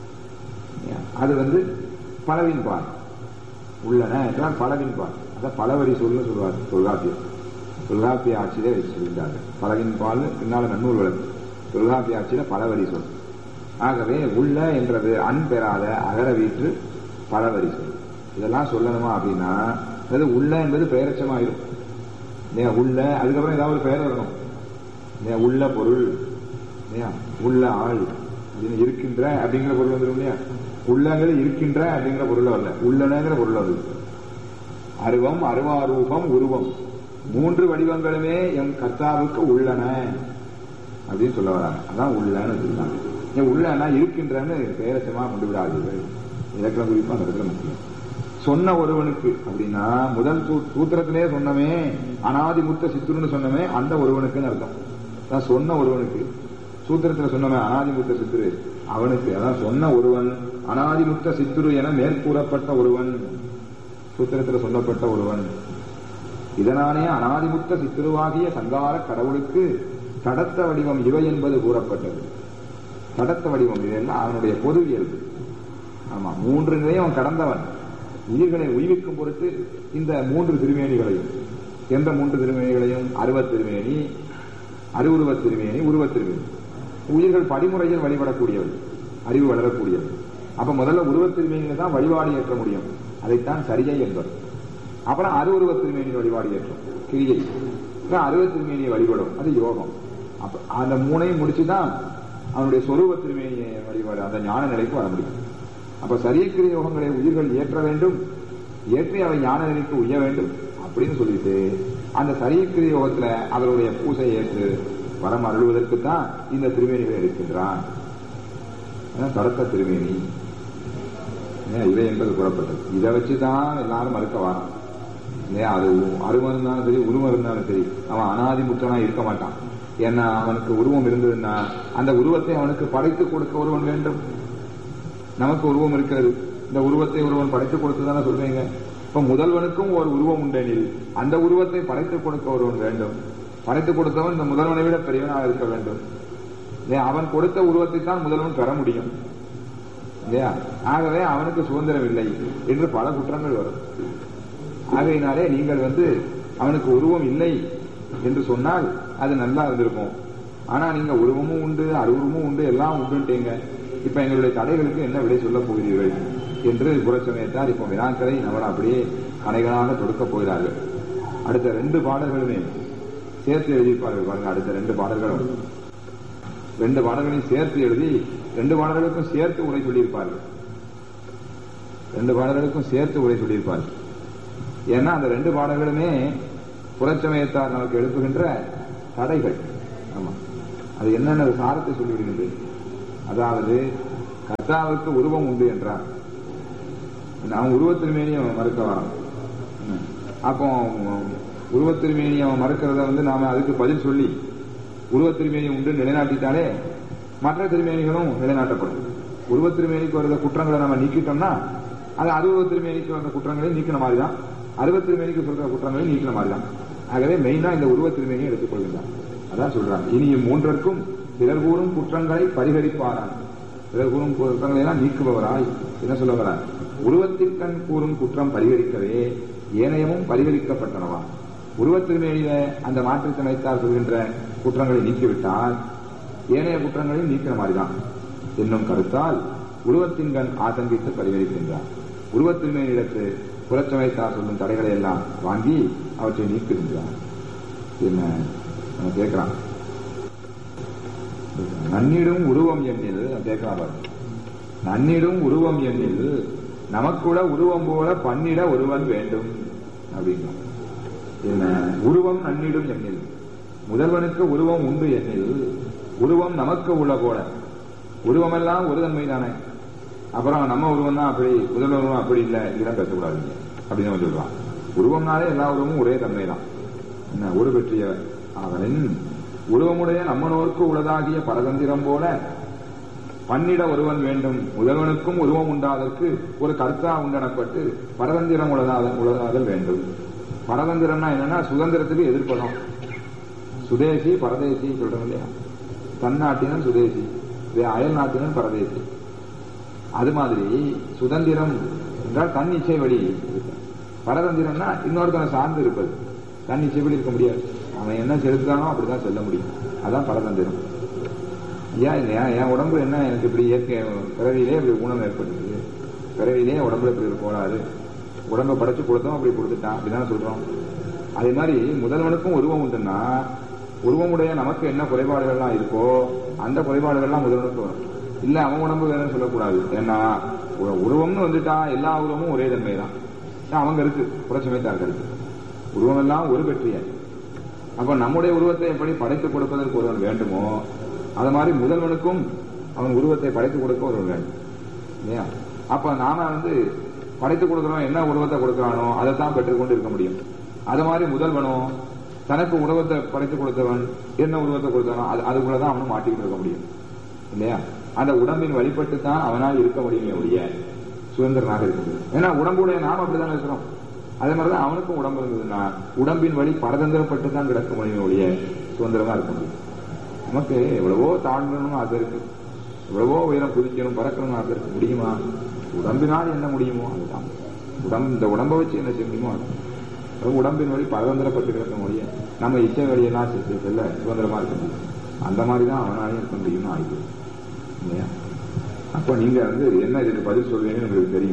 அது வந்து பலவின் பால். உள்ளன என்றால் பலவின் பால். அதான் பலவரி சொல்ல சொல்வார் தொல்காப்பியம். தொல்காப்பிய ஆட்சியிலே வச்சு சொல்லிட்டார்கள். பலவின் பால் பின்னால நன்னூல் வளர்ப்பு. தொல்காப்பிய ஆட்சியில பலவரி சொல். ஆகவே உள்ள என்றது அன் பெறாத அகர வீற்று பலவரி சொல். இதெல்லாம் சொல்லணுமா அப்படின்னா அது உள்ள என்பது பெயரட்சமாயிரும். உள்ள அதுக்கப்புறம் ஏதாவது ஒரு பெயர் வரணும். உள்ள பொருள், உள்ள ஆள் அப்படின்னு இருக்கின்ற அப்படிங்கிற பொருள் வந்துடும் இல்லையா? உள்ளங்கிறது இருக்கின்ற அப்படிங்கிற பொருள் வரல, உள்ளனங்கிற பொருள் வருது. அருவம் அருவாரூபம் உருவம் மூன்று வடிவங்களுமே எம் கர்த்தாவுக்கு உள்ளன அப்படின்னு சொல்ல வராங்க. அதான் உள்ளன்னு வச்சிருக்காங்க. உள்ளனா இருக்கின்றன்னு பெயரச்சமா கொண்டு விடாதீர்கள். இலக்கணம் குறிப்பா அந்த இடத்துல முக்கியம். சொன்ன ஒருவனுக்கு அப்படின்னா முதல் சூத்திரத்திலே சொன்னமே அனாதிமுத்த சித்துருன்னு சொன்னமே அந்த ஒருவனுக்குன்னு அர்த்தம். அதான் சொன்ன ஒருவனுக்கு. சூத்திரத்துல சொன்னமே அனாதிமுத்த சித்துரு அவனுக்கு. அதான் சொன்ன ஒருவன் அனாதிமுத்த சித்துரு என மேற்கூறப்பட்ட ஒருவன், சூத்திரத்தில் சொல்லப்பட்ட ஒருவன். இதனாலே அனாதிமுத்த சித்துருவாகிய சங்கார கடவுளுக்கு தடத்த வடிவம் இவை என்பது கூறப்பட்டது. தடத்த வடிவம் இதெல்லாம் அவனுடைய பொது இயல்பு. ஆமா, மூன்று நிலையும் அவன் கடந்தவன். உயிர்களை உய்விக்கும் பொருட்டு இந்த மூன்று திருமேனிகளையும், எந்த மூன்று திருமேனிகளையும்? அருவத் திருமேனி, அருவுருவத் திருமேனி, உருவத் திருமேனி. உயிர்கள் படிமுறையில் வழிபடக்கூடியவை, அறிவு வளரக்கூடியவை. அப்ப முதல்ல உருவத் திருமேனியில தான் வழிபாடு ஏற்ற முடியும். அதைத்தான் சரியை என்பது. அப்புறம் அருவருவ திருமேனி வழிபாடு ஏற்றும் கிரியை, அருவ திருமேனியை வழிபடும், அது யோகம். அப்ப அந்த மூணையும் முடிச்சுதான் அவனுடைய சொரூப திருமேனியை வழிபாடு அந்த ஞான நிலைக்கு வர முடியும். அப்ப சரியக்கிரிய யோகங்களை உயிர்கள் ஏற்ற வேண்டும், ஏற்றி அவை ஞான நிலைக்கு உய்ய வேண்டும் அப்படின்னு சொல்லிட்டு அந்த சரியக்கிரிய யோகத்துல அவருடைய பூசை ஏற்று வரம் அருள்வதற்கு தான் இந்த திருமேனிகளை எடுக்கின்றான். தடத்த திருமேனி இவை என்பது கூறப்பட்டது. இதை வச்சுதான் எல்லாரும் மறுக்க வரான் இல்லையா? அது அருவம் இருந்தாலும் சரி, உருவம் இருந்தாலும் சரி, அவன் அனாதி முற்றனா இருக்க மாட்டான். ஏன்னா அவனுக்கு உருவம் இருந்ததுன்னா அந்த உருவத்தை அவனுக்கு படைத்து கொடுக்க ஒருவன் வேண்டும். நமக்கு உருவம் இருக்கிறது, இந்த உருவத்தை ஒருவன் படைத்து கொடுத்துதானே சொல்றீங்க. இப்ப முதல்வனுக்கும் ஒரு உருவம் உண்டெனில் அந்த உருவத்தை படைத்து கொடுக்க ஒருவன் வேண்டும். படைத்து கொடுத்தவன் இந்த முதல்வனை விட பெரியவனாக இருக்க வேண்டும். அவன் கொடுத்த உருவத்தை தான் முதல்வன் பெற முடியும் இல்லையா? ஆகவே அவனுக்கு சுதந்திரம் இல்லை என்று பல குற்றங்கள் வரும். ஆகையினாலே நீங்கள் வந்து அவனுக்கு உருவம் இல்லை என்று சொன்னால் அது நல்லா இருந்திருக்கும். ஆனா நீங்க உருவமும் உண்டு, அருவமும் உண்டு, எல்லாம் உண்டுட்டீங்க. இப்ப எங்களுடைய தடைகளுக்கு என்ன விடை சொல்ல போகிறீர்கள் என்று புறச்சமயத்தார் இப்ப வினாக்களை நம்மள அப்படியே கணைகளாக தொடுக்கப் போகிறார்கள். அடுத்த ரெண்டு பாடல்களுமே சேர்த்து எழுதியிருப்பார்கள் பாருங்க. அடுத்த ரெண்டு பாடல்களும் ரெண்டு பாடல்களையும் சேர்த்து எழுதி ரெண்டு பாடல்களுக்கும் சேர்த்து உரை சொல்லியிருப்பார்கள். ரெண்டு பாடல்களுக்கும் சேர்த்து உரை சொல்லியிருப்பார்கள். ஏன்னா அந்த ரெண்டு பாடல்களுமே புறச்சமயத்தார் நமக்கு எழுப்புகின்ற தடைகள். ஆமா, அது என்னென்ன சாரத்தை சொல்லிவிடுகின்றது. அதாவது கர்த்தாவுக்கு உருவம் உண்டு என்றார், அவன் உருவத்திருமேனியை மறுக்க வரான். அப்போ உருவத்திருமேனியை அவன் மறுக்கிறத வந்து நாம அதுக்கு பதில் சொல்லி உருவத்திருமேனி உண்டு நிலைநாட்டிட்டாலே மற்ற திருமேனிகளும் நிலைநாட்டப்படும். உருவத்திருமேனிக்கு வருகிற குற்றங்களை நம்ம நீக்கிட்டோம்னா அது அருவ திருமேனிக்கு வந்த குற்றங்களை நீக்கின மாதிரி தான், அருவத்திருமேனிக்கு சொல்ற குற்றங்களை நீக்கின மாதிரி தான். ஆகவே மெயினா இந்த உருவத்திருமேனியை எடுத்துக்கொள்கின்றான். அதான் சொல்றாங்க, இனியும் மூன்றற்கும் பிறர் கூறும் குற்றங்களை பரிகரிப்பாரான். பிறர் கூறும் குற்றங்களை எல்லாம் நீக்குபவராய் என்ன சொல்லுவார்? உருவத்திற்கண் கூறும் குற்றம் பரிகரிக்கவே ஏனையமும் பரிகரிக்கப்பட்டனவா. உருவத்திருமேனியில அந்த மாற்றுத்திணைத்தார் சொல்கின்ற குற்றங்களை நீக்கிவிட்டால் ஏனைய குற்றங்களையும் நீக்கிற மாதிரிதான் என்னும் கருத்தால் உருவத்தின்கண் ஆசங்கித்து பரிகரிக்கின்றார். உருவத்திருமேனிடத்து புறச்சமைத்தார் சொல்லும் தடைகளை எல்லாம் வாங்கி அவற்றை நீக்குகின்றார். என்ன கேட்கிறான்? நன்னிடும் உருவம் எண்ணில் கேட்கிறார். நன்னிடும் உருவம் எண்ணில் நமக்குள்ள உருவம் போல பண்ணிட ஒருவன் வேண்டும் அப்படின்னா என்ன? உருவம் நன்னிடும் எண்ணில் முதல்வனுக்கு உருவம் உண்டு எண்ணில் உருவம் நமக்கு உள்ள போல. உருவமெல்லாம் ஒரு தன்மை தானே. அப்புறம் நம்ம உருவம் தான் அப்படி, முதல்வர் உருவம் அப்படி இல்லை, இதெல்லாம் பேசக்கூடாதுங்க அப்படின்னு சொல்றான். உருவம்னாலே எல்லா உருவமும் ஒரே தன்மை தான். என்ன ஒரு பெற்றிய அவனின் உருவமுடைய நம்மனோருக்கு உள்ளதாகிய பரதந்திரம் போல பன்னிட ஒருவன் வேண்டும். முதல்வனுக்கும் உருவம் உண்டாதற்கு ஒரு கர்த்தா உண்டனப்பட்டு பரதந்திரம் உள்ளதாதல் வேண்டும். பரதந்திரம்னா என்னன்னா சுதந்திரத்துக்கு எதிர்ப்பதம். சுதேசி பரதேசி சொல்றோம் இல்லையா? தன்னாட்டினன் சுதேசி, அயல் நாட்டினன் பரதேசி. அது மாதிரி சுதந்திரம் என்றால் தன் இச்சைப்படி, பரதந்திரம்னா இன்னொருத்தனை சார்ந்து இருப்பது. தன் இச்சைப்படி இருக்க முடியாது, அவன் என்ன செலுத்தானோ அப்படிதான் செல்ல முடியும். அதான் பரதந்திரம். ஏன் இல்லையா? என் உடம்பு என்ன எனக்கு இப்படி இயற்கை பிறவியிலே இப்படி ஊனம் ஏற்பட்டுது, பிறவியிலே உடம்புல இப்படி போடாது, உடம்பை படைச்சு கொடுத்தோம் அப்படி கொடுத்துட்டான் அப்படிதான் சொல்றோம். அதே மாதிரி முதல்வனுக்கும் உருவம் உண்டுன்னா உருவமுடைய நமக்கு என்ன குறைபாடுகள்லாம் இருக்கோ அந்த குறைபாடுகள்லாம் முதல்வனுக்கு வரும். இல்ல அவன் உடம்பு வேணும்னு சொல்லக்கூடாது. ஏன்னா உருவம்னு வந்துட்டா எல்லா உருவமும் ஒரே தன்மை தான். அவங்க இருக்கு புறச்சமைத்தார்கள் இருக்கு, உருவம் எல்லாம் ஒரு பெற்றிய. அப்ப நம்முடைய உருவத்தை எப்படி படைத்துக் கொடுப்பதற்கு ஒருவன் வேண்டுமோ அது மாதிரி முதல்வனுக்கும் அவன் உருவத்தை படைத்துக் கொடுக்க ஒருவன் வேண்டும் இல்லையா? அப்ப நாம வந்து படைத்துக் கொடுக்கிறோம், என்ன உருவத்தை கொடுக்கிறானோ அதைத்தான் பெற்றுக்கொண்டு இருக்க முடியும். அது மாதிரி முதல்வனும் தனக்கு உருவத்தை படைத்துக் கொடுத்தவன் என்ன உருவத்தை கொடுத்தானோ அது அதுக்குள்ளதான் அவனும் மாட்டிக்கிட்டு இருக்க முடியும் இல்லையா? அந்த உடம்பின் வழிபட்டு தான் அவனால் இருக்க முடியுமே ஒழிய சுதந்திரனாக இருக்குது. ஏன்னா உடம்புடைய நாம் அப்படிதான் இருக்கிறோம். அதே மாதிரிதான் அவனுக்கும் உடம்பு இருந்ததுன்னா உடம்பின் வழி பரதந்திரப்பட்டு தான் கிடக்க முடியுமே ஒழிய சுதந்திரமா இருக்க முடியும். நமக்கு எவ்வளவோ தாண்டணும்னு ஆசை இருக்கு, எவ்வளவோ உயரம் குதிக்கணும் பறக்கணும்னு ஆசை இருக்கு. முடியுமா? உடம்பினால் என்ன முடியுமோ அதுதான். உடம்பு இந்த உடம்பை வச்சு என்ன செய்ய முடியுமோ அது. உடம்பின் வழி பரதந்திரப்பட்டு கிடக்க முடியும். நம்ம இச்சை வழியெல்லாம் செல்ல சுதந்திரமா இருக்க முடியும். அந்த மாதிரிதான் அவனாலையும் இருக்க முடியும்னு ஆயிடுது இல்லையா? அப்போ நீங்க வந்து என்ன இதுக்கு பதில் சொல்வீங்கன்னு உங்களுக்கு தெரியும்.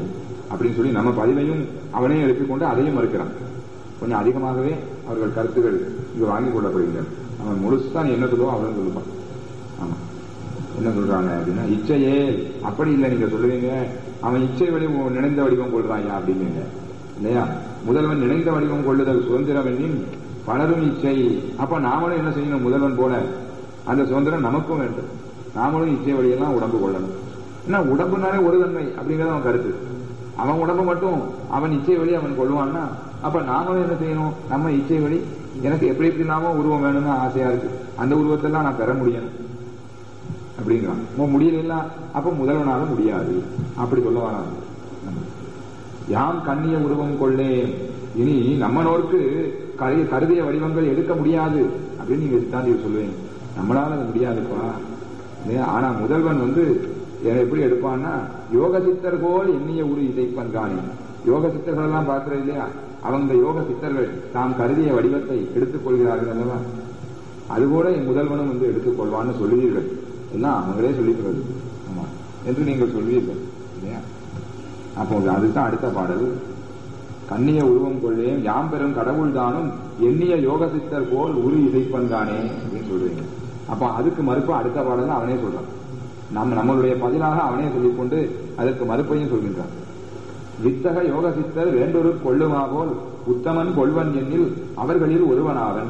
அப்படின்னு சொல்லி நம்ம பதிவையும் அவனே எடுத்துக்கொண்டு அதையும் மறுக்கிறான். கொஞ்சம் அதிகமாகவே அவர்கள் கருத்துக்கள் இங்கு வாங்கிக் கொள்ளப்படுகின்றன. அவன் முழுசுதான் என்ன சொல்லுவோம் அவன் சொல்லுவான். ஆமா, என்ன சொல்றாங்க அப்படின்னா, இச்சையே அப்படி இல்லை நீங்க சொல்லுவீங்க, அவன் இச்சை வடிவம் நினைந்த வடிவம் கொள்றான் அப்படிங்க இல்லையா? முதல்வன் நினைந்த வடிவம் கொள்ளுதல் சுதந்திரம் எண்ணின் பலரும் இச்சை. அப்ப நாமளும் என்ன செய்யணும்? முதல்வன் போல அந்த சுதந்திரம் நமக்கும் வேண்டும். நாமளும் இச்சை வழியெல்லாம் உடம்பு கொள்ளணும். ஏன்னா உடம்புனாலே ஒரு தன்மை அப்படிங்கறது அவன் கருத்து. அவன் உடம்பு மட்டும் அவன் இச்சை வழி அவன் கொள்வான்னா, அப்ப நாமளும் என்ன செய்யணும்? நம்ம இச்சை வழி எனக்கு எப்படி எப்படி நாம உருவம் வேணும்னு ஆசையா இருக்கு, அந்த உருவத்தெல்லாம் நான் பெற முடியும் அப்படிங்கிறான். முடியல, அப்ப முதல்வனால முடியாது அப்படி சொல்ல வராங்க. யாம் கண்ணிய உருவம் கொள்ளேன், இனி நம்மனோருக்கு கருதிய வடிவங்கள் எடுக்க முடியாது அப்படின்னு நீங்க சித்தாந்தி சொல்லுவீங்க. நம்மளால அது முடியாதுப்பா. ஆனா முதல்வன் வந்து எப்படி எடுப்பான்னா, யோக சித்தர் போல் எண்ணிய உரு இசைப்பன் காணி. யோக சித்தர்கள் எல்லாம் பார்க்கிறது இல்லையா? அவங்க யோக சித்தர்கள் தாம் கருதிய வடிவத்தை எடுத்துக் கொள்கிறார்கள் அல்லவா? அதுபோல என் முதல்வனும் வந்து எடுத்துக்கொள்வான்னு சொல்லுவீர்கள். எல்லாம் அவங்களே சொல்லிக்கிறது ஆமா என்று நீங்கள் சொல்வீர்கள் இல்லையா? அப்போ அதுதான் அடுத்த பாடல். கண்ணிய உருவம் கொள்ளேன் யாம் பெறும் கடவுள் தானும் எண்ணிய யோக சித்தர் போல் உரு இசைப்பன்கானே அப்படின்னு சொல்றீங்க. அப்ப அதுக்கு மறுப்பு அடுத்த பாடல் அவனே சொல்றான். நம்ம நம்மளுடைய பதிலாக அவனே சொல்லிக்கொண்டு அதற்கு மறுப்பையும் சொல்கின்றான். வித்தக யோக சித்தர் வேண்டொரு கொள்ளுமா போல் உத்தமன் கொள்வன் எண்ணில் அவர்களில் ஒருவனாவன்.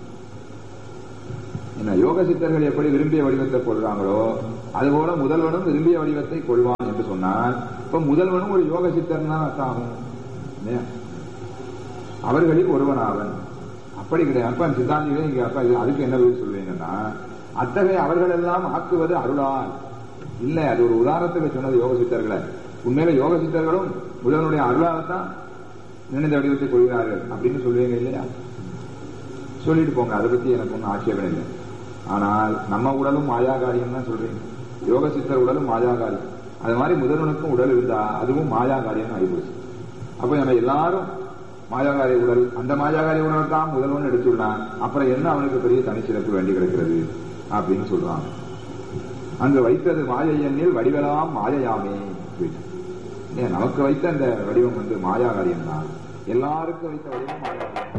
என்ன யோக சித்தர்கள் எப்படி விரும்பிய வடிவத்தை கொள்றாங்களோ அதுபோல முதல்வனும் விரும்பிய வடிவத்தை கொள்வான் என்று சொன்னால், இப்ப முதல்வனும் ஒரு யோக சித்தர் தான் அர்த்தம் ஆகும். அவர்களில் ஒருவனாவன் அப்படி கிடையாது. அப்ப சித்தாந்திகளே இங்க அப்ப அதுக்கு என்ன சொல்லுவீங்கன்னா, அத்தகைய அவர்கள் எல்லாம் ஆக்குவது அருளால் இல்ல. அது ஒரு உதாரணத்துக்கு சொன்னது யோக சித்தர்களை. உண்மையில யோக சித்தர்களும் முதல்வனுடைய அருளால்தான் நினைந்த வடிவத்தை கொள்கிறார்கள் அப்படின்னு சொல்லுவீங்க இல்லையா? சொல்லிட்டு போங்க, அதை பத்தி எனக்கு ஒன்றும் ஆட்சேபம் இல்லை. ஆனால் நம்ம உடலும் மாயாகாரியம் தான் சொல்றீங்க. யோக சித்தர் உடலும் மாயாகாரியம். அது மாதிரி முதல்வனுக்கும் உடல் இருந்தா அதுவும் மாயாகாரியம் ஆகிப்போச்சு. அப்ப நம்ம எல்லாரும் மாயாகாரிய உடல், அந்த மாயாகாரிய உடல் தான் முதல்வன் எடுத்துள்ளான். அப்புறம் என்ன அவனுக்கு பெரிய தனிச்சிறப்பு வேண்டி கிடக்கிறது அப்படின்னு சொல்றாங்க. அங்கு வைத்தது மாயை எண்ணில் வடிவெல்லாம் மாயையாமே. நமக்கு வைத்த அந்த வடிவம் வந்து மாயாகாரியம் தான். எல்லாருக்கும் வைத்த வடிவம் மாயாகாரியம்.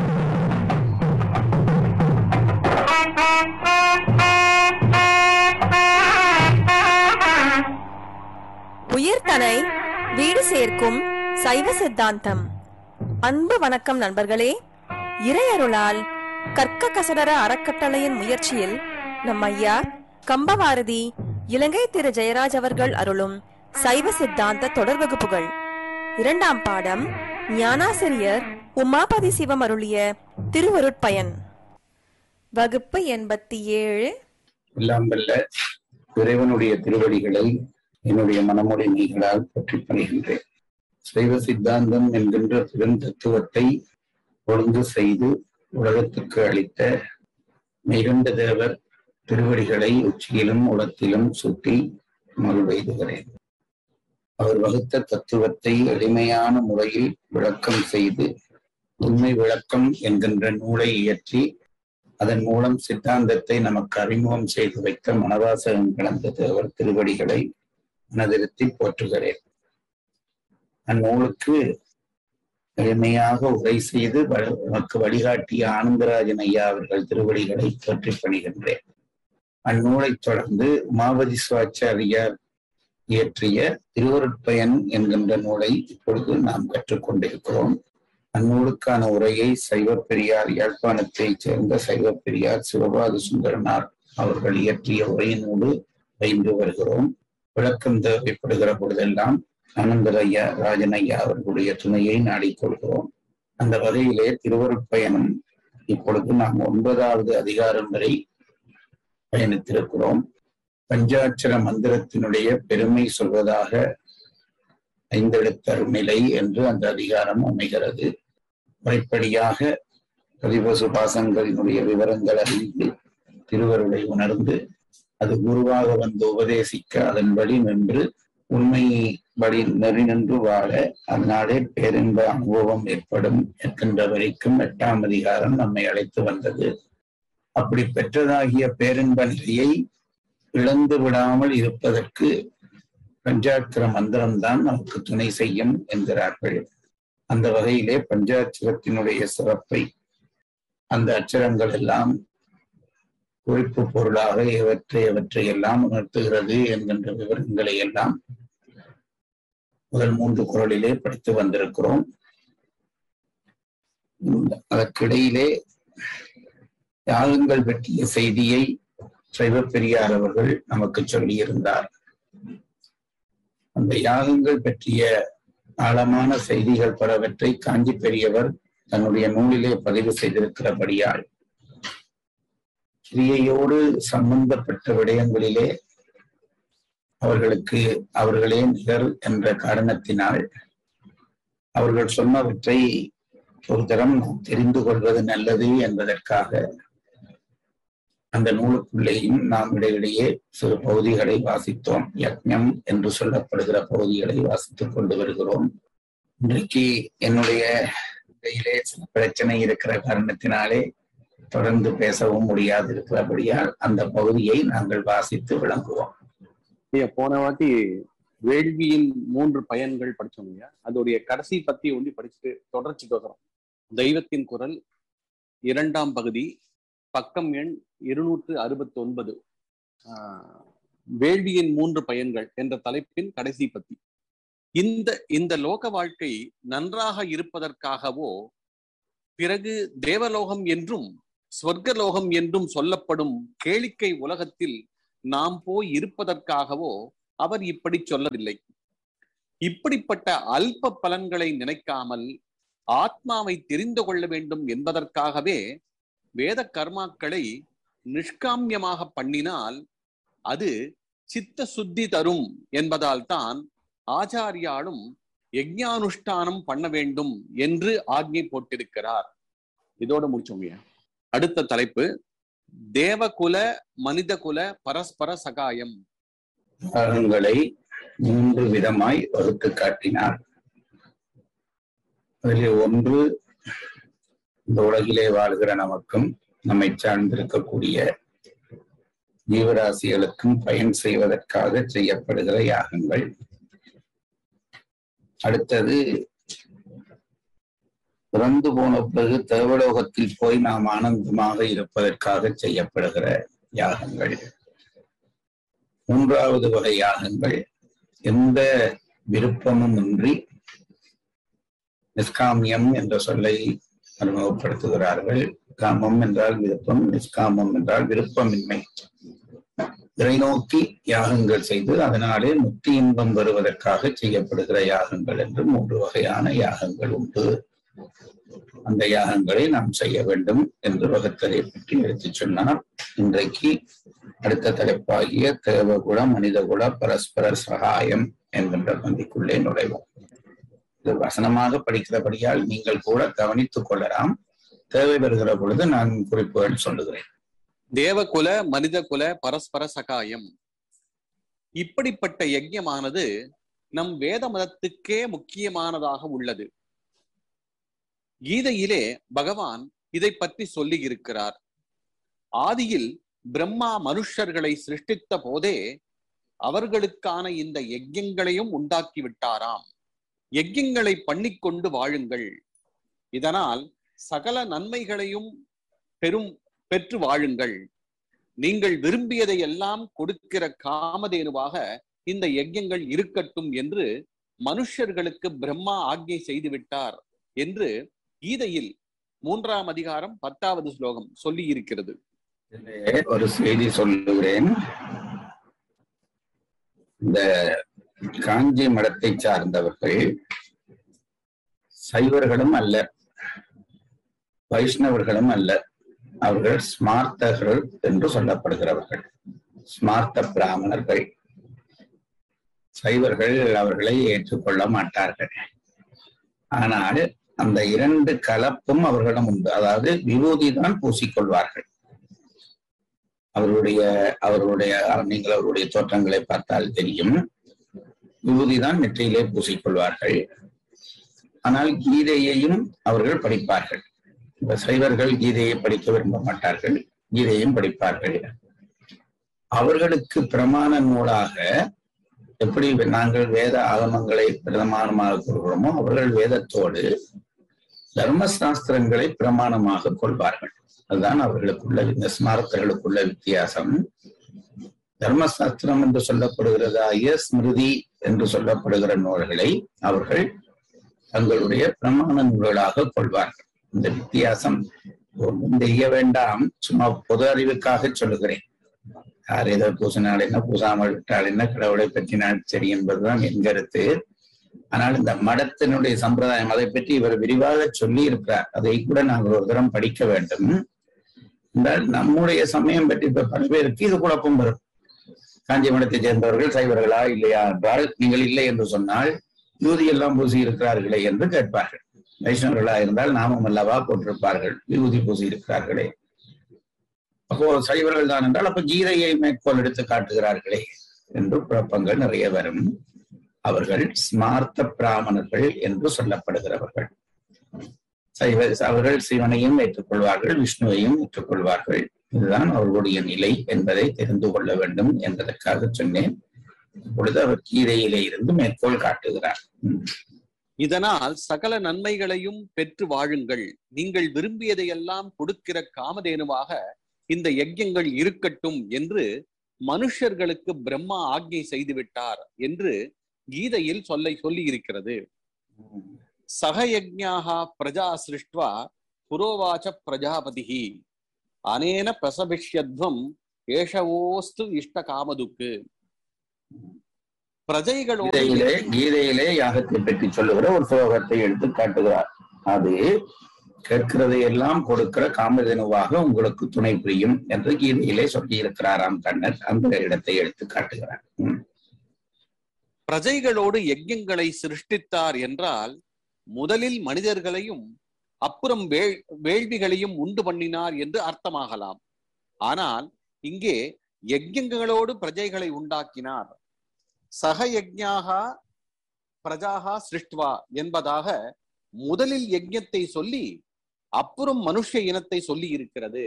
உயிர்தனை வீடு சேர்க்கும் சைவ சித்தாந்தம். அன்பு வணக்கம் நண்பர்களே. இறையருளால் கற்க கசடர அறக்கட்டளையின் முயற்சியில் நம் ஐயா கம்பவாரதி இலங்கை திரு ஜெயராஜ் அவர்கள் அருளும் சைவ சித்தாந்த தொடர் வகுப்புகள். இரண்டாம் பாடம் ஞானாசிரியர் உமாபதி சிவம் அருளிய திருவருட்பயன். வகுப்பு எண்பத்தி ஏழு. எல்லாம் வல்ல இறைவனுடைய திருவடிகளை என்னுடைய மனமொழி நீங்களால் பற்றி பணிகின்றேன். சைவ சித்தாந்தம் என்கின்ற பெருந்தத்துவத்தை ஒழுங்கு செய்து உலகத்துக்கு அளித்த மிகுந்த தேவர் திருவடிகளை உச்சியிலும் உலத்திலும் சுட்டி மறுவெய்துகிறேன். அவர் வகுத்த தத்துவத்தை எளிமையான முறையில் விளக்கம் செய்து உண்மை விளக்கம் என்கின்ற நூலை இயற்றி அதன் மூலம் சித்தாந்தத்தை நமக்கு அறிமுகம் செய்து வைத்த மனவாசகம் கலந்த தேவர் திருவடிகளை மனதிருத்தி போற்றுகிறேன். அந்நூலுக்கு எளிமையாக உரை செய்து நமக்கு வழிகாட்டிய ஆனந்தராஜன் ஐயா அவர்கள் திருவடிகளை போற்றி பணிகின்றேன். அந்நூலை தொடர்ந்து உமாபதி சிவாச்சாரியார் இயற்றிய திருவருட்பயன் என்கின்ற நூலை இப்பொழுது நாம் கற்றுக்கொண்டிருக்கிறோம். அந்நூலுக்கான உரையை சைவ பெரியார் யாழ்ப்பாணத்தைச் சேர்ந்த சைவ பெரியார் சிவபாத சுந்தரனார் அவர்கள் இயற்றிய உரையினோடு பயின்று வருகிறோம். விளக்கம் தேவைப்படுகிற பொழுதெல்லாம் ஆனந்தரையா ராஜன் ஐயா அவர்களுடைய துணையை நாடிக்கொள்கிறோம். அந்த வகையிலே திருவருட்பயணம் இப்பொழுது நாம் ஒன்பதாவது அதிகாரம் வரை பயணித்திருக்கிறோம். பஞ்சாட்சர மந்திரத்தினுடைய பெருமை சொல்வதாக ஐந்தெழுத்தர் நிலை என்று அந்த அதிகாரம் அமைகிறது. முறைப்படியாக பதிபசு பாசங்களினுடைய விவரங்கள் அறிந்து திருவருளை உணர்ந்து அது குருவாக வந்து உபதேசிக்க அதன்படி நின்று உண்மைபடி நெறி நின்று வாழ அதனாலே பேரின்ப அனுபவம் ஏற்படும் என்கின்ற வரைக்கும் எட்டாம் அதிகாரம் நம்மை அழைத்து வந்தது. அப்படி பெற்றதாகிய பேரின்ப நிலையை இழந்து விடாமல் இருப்பதற்கு பஞ்சாட்சர மந்திரம்தான் நமக்கு துணை செய்யும் என்கிறார்கள். அந்த வகையிலே பஞ்சாட்சரத்தினுடைய சிறப்பை அந்த அச்சரங்கள் எல்லாம் குறிப்பு பொருளாக எவற்றை எவற்றை எல்லாம் உணர்த்துகிறது என்கின்ற விவரங்களை எல்லாம் முதல் மூன்று குறளிலே படித்து வந்திருக்கிறோம். அதற்கிடையிலே யாகங்கள் பற்றிய செய்தியை சைவ பெரியார் அவர்கள் நமக்கு சொல்லியிருந்தார். அந்த யாகங்கள் பற்றிய ஆழமான செய்திகள் பலவற்றை காஞ்சி பெரியவர் தன்னுடைய நூலிலே பதிவு செய்திருக்கிறபடியால் கிரியையோடு சம்பந்தப்பட்ட விடயங்களிலே அவர்களுக்கு அவர்களே நிகர் என்ற காரணத்தினால் அவர்கள் சொன்னவற்றை ஒரு தரம் தெரிந்து கொள்வது நல்லது என்பதற்காக அந்த நூலுக்குள்ளேயும் நாம் இடையிடையே சிறு பகுதிகளை வாசித்தோம். யக்ஞம் என்று சொல்லப்படுகிற பகுதிகளை வாசித்துக் கொண்டு வருகிறோம். இன்றைக்கு என்னுடைய இடையிலே சில பிரச்சனை இருக்கிற காரணத்தினாலே தொடர்ந்து பேசவும் முடியாது இருக்கிறபடியால் அந்த பகுதியை நாங்கள் வாசித்து விளங்குவோம். போன வாட்டி வேள்வியின் மூன்று பயன்கள் படிச்சோம். அதோடைய கடைசி பத்தி ஒண்டி படிச்சுட்டு தொடர்ச்சிக்கு வரோம். தெய்வத்தின் குரல் இரண்டாம் பகுதி, பக்கம் எண் இருநூற்று அறுபத்தி ஒன்பது, ஆஹ் வேள்வியின் மூன்று பயன்கள் என்ற தலைப்பின் கடைசி பத்தி. இந்த இந்த லோக வாழ்க்கை நன்றாக இருப்பதற்காகவோ, பிறகு தேவலோகம் என்றும் ஸ்வர்கலோகம் என்றும் சொல்லப்படும் கேளிக்கை உலகத்தில் நாம் போய் இருப்பதற்காகவோ அவர் இப்படி சொல்லவில்லை. இப்படிப்பட்ட அல்ப பலன்களை நினைக்காமல் ஆத்மாவை தெரிந்து கொள்ள வேண்டும் என்பதற்காகவே வேத கர்மாக்களை நிஷ்காமியமாக பண்ணினால் அது சித்த சுத்தி தரும் என்பதால் தான் ஆச்சாரியாலும் யஜ்ஞானுஷ்டானம் பண்ண வேண்டும் என்று ஆக்ஞை போட்டிருக்கிறார். இதோட முடிச்சோம். அடுத்த தலைப்பு தேவகுல மனிதகுல பரஸ்பர சகாயம். யாகங்களை மூன்று விதமாய் வகுத்து காட்டினார். அதிலே ஒன்று இந்த உலகிலே வாழ்கிற நமக்கும் நம்மை சார்ந்திருக்கக்கூடிய ஜீவராசிகளுக்கும் பயன் செய்வதற்காக செய்யப்படுகிற யாகங்கள். அடுத்தது பிறந்து போன பிறகு தேவலோகத்தில் போய் நாம் ஆனந்தமாக இருப்பதற்காக செய்யப்படுகிற யாகங்கள். மூன்றாவது வகை யாகங்கள் எந்த விருப்பமும் இன்றி நிஷ்காமியம் என்ற சொல்லை அறிமுகப்படுத்துகிறார்கள். காமம் என்றால் விருப்பம், நிஷ்காமம் என்றால் விருப்பமின்மை. இறை நோக்கி யாகங்கள் செய்து அதனாலே முக்தி இன்பம் வருவதற்காக செய்யப்படுகிற யாகங்கள் என்று மூன்று வகையான யாகங்கள் உண்டு. அந்த யாகங்களை நாம் செய்ய வேண்டும் என்று வகுத்தலை பற்றி எடுத்து சொன்னார். இன்றைக்கு அடுத்த தலைப்பாகிய தேவகுல மனிதகுல பரஸ்பர சகாயம் என்கின்ற பந்திக்குள்ளே நுழைவோம். இது வசனமாக படிக்கிறபடியால் நீங்கள் கூட கவனித்துக் கொள்ளலாம். தேவை வருகிற பொழுது நான் குறிப்புகள் சொல்லுகிறேன். தேவகுல மனிதகுல பரஸ்பர சகாயம். இப்படிப்பட்ட யஜ்ஞமானது நம் வேத மதத்துக்கே முக்கியமானதாக உள்ளது. கீதையிலே பகவான் இதை பற்றி சொல்லி இருக்கிறார். ஆதியில் பிரம்மா மனுஷர்களை சிருஷ்டித்த போதே அவர்களுக்கான இந்த யஜ்ஞங்களையும் உண்டாக்கி விட்டாராம். யஜ்ஞங்களை பண்ணிக்கொண்டு வாழுங்கள், இதனால் சகல நன்மைகளையும் பெரும் பெற்று வாழுங்கள். நீங்கள் விரும்பியதை எல்லாம் கொடுக்கிற காமதேனுவாக இந்த யஜ்ஞங்கள் இருக்கட்டும் என்று மனுஷர்களுக்கு பிரம்மா ஆக்ஞை செய்து விட்டார் என்று கீதையில் மூன்றாம் அதிகாரம் பத்தாவது ஸ்லோகம் சொல்லி இருக்கிறது. ஒரு செய்தி சொல்லுகிறேன். இந்த காஞ்சி மடத்தை சார்ந்தவர்கள் சைவர்களும் அல்ல, வைஷ்ணவர்களும் அல்ல. அவர்கள் ஸ்மார்த்தர்கள் என்று சொல்லப்படுகிறவர்கள், ஸ்மார்த்த பிராமணர்கள். சைவர்கள் அவர்களை ஏற்றுக்கொள்ள மாட்டார்கள். ஆனால் அந்த இரண்டு கலப்பும் அவர்களிடம் உண்டு. அதாவது விபூதி தான் பூசிக்கொள்வார்கள். அவருடைய அவர்களுடைய நீங்கள் அவருடைய தோற்றங்களை பார்த்தால் தெரியும். விபூதி தான் நெற்றியிலே பூசிக்கொள்வார்கள். ஆனால் கீதையையும் அவர்கள் படிப்பார்கள். இப்ப சைவர்கள் கீதையை படிக்க விரும்ப மாட்டார்கள், கீதையும் படிப்பார்கள். அவர்களுக்கு பிரமாண நூலாக எப்படி நாங்கள் வேத ஆகமங்களை பிரமாணமாக கொள்கிறோமோ அவர்கள் வேதத்தோடு தர்மசாஸ்திரங்களை பிரமாணமாக கொள்வார்கள். அதுதான் அவர்களுக்குள்ள இந்த ஸ்மார்த்தர்களுக்குள்ள வித்தியாசம். தர்மசாஸ்திரம் என்று சொல்லப்படுகிறதாகிய ஸ்மிருதி என்று சொல்லப்படுகிற நூல்களை அவர்கள் தங்களுடைய பிரமாண நூல்களாக கொள்வார்கள். இந்த வித்தியாசம் தெரிய வேண்டாம், சும்மா பொது அறிவுக்காக சொல்லுகிறேன். யார் ஏதோ பூசினால் என்ன, பூசாமல் விட்டால் என்ன, கடவுளை பற்றினால் சரி என்பதுதான் என் கருத்து. ஆனால் இந்த மடத்தினுடைய சம்பிரதாயம் அதை பற்றி இவர் விரிவாக சொல்லி இருக்கிறார். அதை கூட நாங்கள் ஒரு தரம் படிக்க வேண்டும். என்றால் நம்முடைய சமயம் பற்றி இப்ப பல பேருக்கு இது குழப்பம் வரும். காஞ்சி மடத்தை சேர்ந்தவர்கள் சைவர்களா இல்லையா என்றால், நீங்கள் இல்லை என்று சொன்னால் யூதி எல்லாம் பூசி இருக்கிறார்களே என்று கேட்பார்கள். வைஷ்ணவர்களா இருந்தால் நாமம் அல்லவா போட்டிருப்பார்கள், விபூதி பூசி இருக்கிறார்களே. அப்போ சைவர்கள் தான் என்றால் அப்ப கீதையை மேற்கோள் எடுத்து காட்டுகிறார்களே என்று குழப்பங்கள் நிறைய வரும். அவர்கள் ஸ்மார்த்த பிராமணர்கள் என்று சொல்லப்படுகிறவர்கள். சைவ அவர்கள் சிவனையும் ஏற்றுக்கொள்வார்கள், விஷ்ணுவையும் ஏற்றுக்கொள்வார்கள். இதுதான் அவர்களுடைய நிலை என்பதை தெரிந்து கொள்ள வேண்டும் என்பதற்காக சொன்னேன். இப்பொழுது அவர் கீதையிலே இருந்து மேற்கோள் காட்டுகிறார். இதனால் சகல நன்மைகளையும் பெற்று வாழுங்கள், நீங்கள் விரும்பியதையெல்லாம் கொடுக்கிற காமதேனுவாக இந்த யஜ்யங்கள் இருக்கட்டும் என்று மனுஷர்களுக்கு பிரம்மா ஆக்ஞை செய்துவிட்டார் என்று கீதையில் சொல்ல சொல்லி இருக்கிறது. சகயஜ்ஞாஹ பிரஜா சிருஷ்ட்வா புரோவாச்ச பிரஜாபதிஹி அனேன பிரசபிஷ்யத்வம் ஏஷவோஸ்து இஷ்ட காமதுக்கு. பிரஜைகளோடு கீதையிலே கீதையிலே யாகத்தை பற்றி சொல்லுகிற ஒரு ஸ்லோகத்தை எடுத்து காட்டுகிறார். அது கேட்கிறதை எல்லாம் கொடுக்கிற காமதேனுவாக உங்களுக்கு துணை புரியும் என்று கீதையிலே சொல்லி இருக்கிறாராம் கண்ணர். அந்த இடத்தை எடுத்து காட்டுகிறார். பிரஜைகளோடு யஜ்யங்களை சிருஷ்டித்தார் என்றால் முதலில் மனிதர்களையும் அப்புறம் வேள் வேள்விகளையும் உண்டு பண்ணினார் என்று அர்த்தமாகலாம். ஆனால் இங்கே யஜ்யங்களோடு பிரஜைகளை உண்டாக்கினார். சக யஜ்ஞாகா பிரஜாகா சிருஷ்டுவா என்பதாக முதலில் யஜ்ஞத்தை சொல்லி அப்புறம் மனுஷ இனத்தை சொல்லி இருக்கிறது.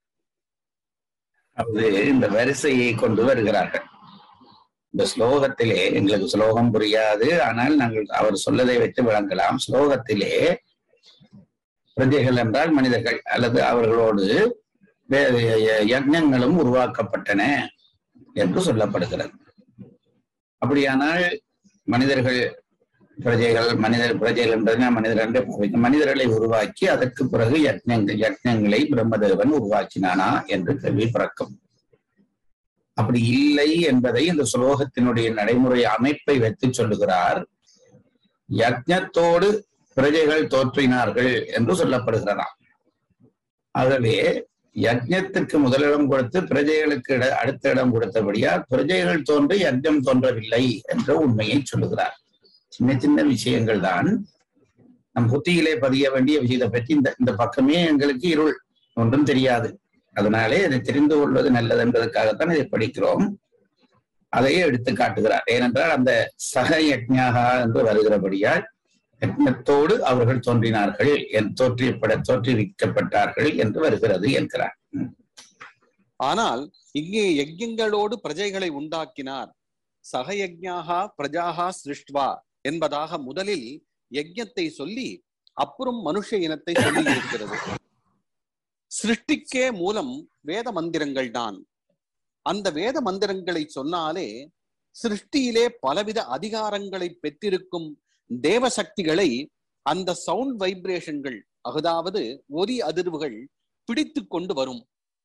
அது இந்த வரிசையை கொண்டு வருகிறார்கள். இந்த ஸ்லோகத்திலே எங்களுக்கு ஸ்லோகம் புரியாது, ஆனால் நாங்கள் அவர் சொல்லதை வைத்து விளங்கலாம். ஸ்லோகத்திலே பிரஜைகள் என்றால் மனிதர்கள் அல்லது அவர்களோடு யஜ்ஞங்களும் உருவாக்கப்பட்டன என்று சொல்லப்படுகிறது. அப்படியானால் மனிதர்கள் பிரஜைகள் மனிதர் பிரஜைகள் என்றது மனிதர்கள் மனிதர்களை உருவாக்கி அதற்கு பிறகு யஜ்ஞங்கள் யஜ்ஞங்களை பிரம்மதேவன் உருவாக்கினானா என்று கேள்வி பிறக்கும். அப்படி இல்லை என்பதை இந்த ஸ்லோகத்தினுடைய நடைமுறை அமைப்பை வைத்து சொல்லுகிறார். யஜ்ஞத்தோடு பிரஜைகள் தோற்றினார்கள் என்று சொல்லப்படுகிறதாம். ஆகவே யஜ்ஞத்திற்கு முதலிடம் கொடுத்து பிரஜைகளுக்கு இட அடுத்த இடம் கொடுத்தபடியால் பிரஜைகள் தோன்றி யஜ்ஞம் தோன்றவில்லை என்ற உண்மையை சொல்லுகிறார். சின்ன சின்ன விஷயங்கள் தான் நம் புத்தியிலே பதிய வேண்டிய விஷயத்தை பற்றி இந்த இந்த பக்கமே எங்களுக்கு இருள் ஒன்றும் தெரியாது. அதனாலே இதை தெரிந்து கொள்வது நல்லது என்பதற்காகத்தான் இதை படிக்கிறோம். அதையே எடுத்து காட்டுகிறார். ஏனென்றால் அந்த சக யஜ்ஞாகா என்று வருகிறபடியால் யஜ்ஞத்தோடு அவர்கள் தோன்றினார்கள் என் தோற்றிப்பட தோற்றுவிக்கப்பட்டார்கள் என்று வருகிறது என்கிறார். ஆனால் இங்கே யஜ்யங்களோடு பிரஜைகளை உண்டாக்கினார். சக யஜ்ஞாகா பிரஜாகா சிருஷ்டுவா என்பதாக முதலில் யஜ்ஞத்தை சொல்லி அப்புறம் மனுஷ இனத்தை சொல்லி இருக்கிறது. சிருஷ்டிக்கே மூலம் வேத மந்திரங்கள் தான். அந்த வேத மந்திரங்களை சொன்னாலே சிருஷ்டியிலே பலவித அதிகாரங்களை பெற்றிருக்கும் தேவசக்திகளை அந்த சவுண்ட் வைப்ரேஷன்கள், அதாவது ஒலி அதிர்வுகள் பிடித்து கொண்டு வரும்.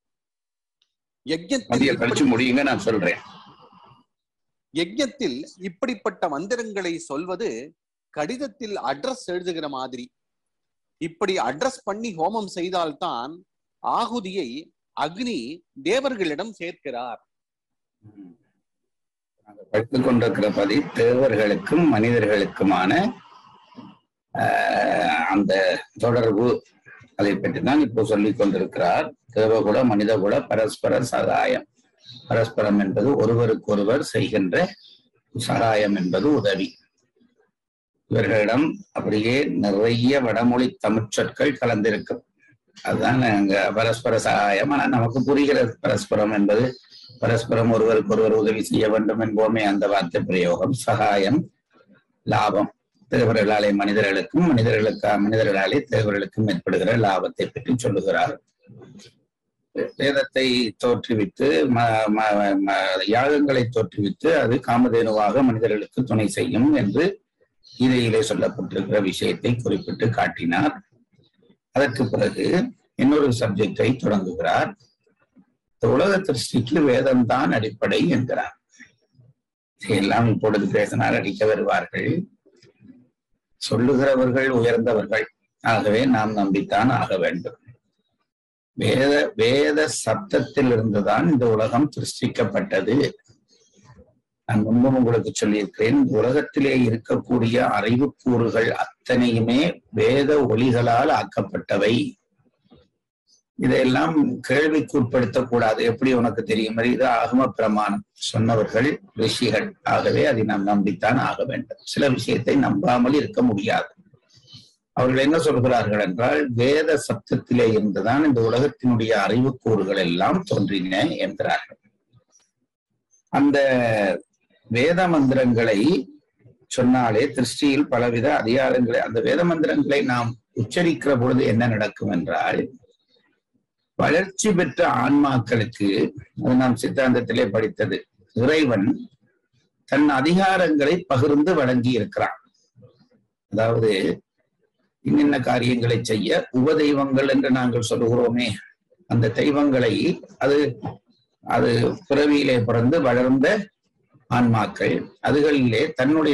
யஜ்ஞத்தில் முடியுங்க நான் சொல்றேன். யஜ்ஞத்தில் இப்படிப்பட்ட மந்திரங்களை சொல்வது கடிதத்தில் அட்ரஸ் எழுதுகிற மாதிரி. இப்படி அட்ரஸ் பண்ணி ஹோமம் செய்தால்தான் ஆகுதியை அக்னி தேவர்களிடம் சேர்க்கிறார். படித்துக் கொண்டிருக்கிற பதி தேவர்களுக்கும் மனிதர்களுக்குமான அந்த தொடர்பு, அதை பற்றி தான் இப்போ சொல்லிக் கொண்டிருக்கிறார். தேவகுல மனிதகுல பரஸ்பர சகாயம். பரஸ்பரம் என்பது ஒருவருக்கொருவர் செய்கின்ற சகாயம் என்பது உதவி. இவர்களிடம் அப்படியே நிறைய வடமொழி தமிழ்ச்சொற்கள் கலந்திருக்கும். அதுதான் அங்க பரஸ்பர சகாயம். ஆனா நமக்கு புரிகிறது பரஸ்பரம் என்பது பரஸ்பரம் ஒருவருக்கு ஒருவர் உதவி செய்ய வேண்டும் என்போமே அந்த வார்த்தை பிரயோகம். சகாயம், லாபம், தேவர்களாலே மனிதர்களுக்கும் மனிதர்களுக்கா மனிதர்களாலே தேவர்களுக்கும் ஏற்படுகிற லாபத்தை பற்றி சொல்லுகிறார். வேதத்தை தோற்றுவித்து யாகங்களை தோற்றுவித்து அது காமதேனுவாக மனிதர்களுக்கு துணை செய்யும் என்று கீதையிலே சொல்லப்பட்டிருக்கிற விஷயத்தை குறிப்பிட்டு காட்டினார். அதற்கு பிறகு இன்னொரு சப்ஜெக்டை தொடங்குகிறார். உலக திருஷ்டிக்கு வேதம்தான் அடிப்படை என்கிறார். எல்லாம் இப்பொழுது பேசினால் அடிக்க வருவார்கள். சொல்லுகிறவர்கள் உயர்ந்தவர்கள், ஆகவே நாம் நம்பித்தான் ஆக வேண்டும். வேத வேத சப்தத்தில் இருந்துதான் இந்த உலகம் சிருஷ்டிக்கப்பட்டது. நான் முன்பும் உங்களுக்கு சொல்லியிருக்கிறேன், உலகத்திலே இருக்கக்கூடிய அறிவுக்கூறுகள் அத்தனையுமே வேத ஒலிகளால் ஆக்கப்பட்டவை. இதையெல்லாம் கேள்விக்குட்படுத்தக்கூடாது. எப்படி உனக்கு தெரியும்? இது ஆகம பிரமாணம் சொன்னவர்கள் ரிஷிகள், ஆகவே அதை நாம் நம்பித்தான் ஆக வேண்டும். சில விஷயத்தை நம்பாமல் இருக்க முடியாது. அவர்கள் என்ன சொல்கிறார்கள் என்றால், வேத சப்தத்திலே இருந்துதான் இந்த உலகத்தினுடைய அறிவுக்கூறுகள் எல்லாம் தோன்றின என்கிறார்கள். அந்த வேத மந்திரங்களை சொன்னாலே திருஷ்டியில் பலவித அதிகாரங்களை, அந்த வேத மந்திரங்களை நாம் உச்சரிக்கிற பொழுது என்ன நடக்கும் என்றால், வளர்ச்சி பெற்ற ஆன்மாக்களுக்கு, அது நாம் சித்தாந்தத்திலே படித்தது, இறைவன் தன் அதிகாரங்களை பகிர்ந்து வழங்கி இருக்கிறான். அதாவது இன்னென்ன காரியங்களை செய்ய உபதெய்வங்கள் என்று நாங்கள் சொல்லுகிறோமே, அந்த தெய்வங்களை அது அது பிறவியிலே பிறந்து வளர்ந்த ஆன்மாக்கள், அதுகளிலே தன்னுடைய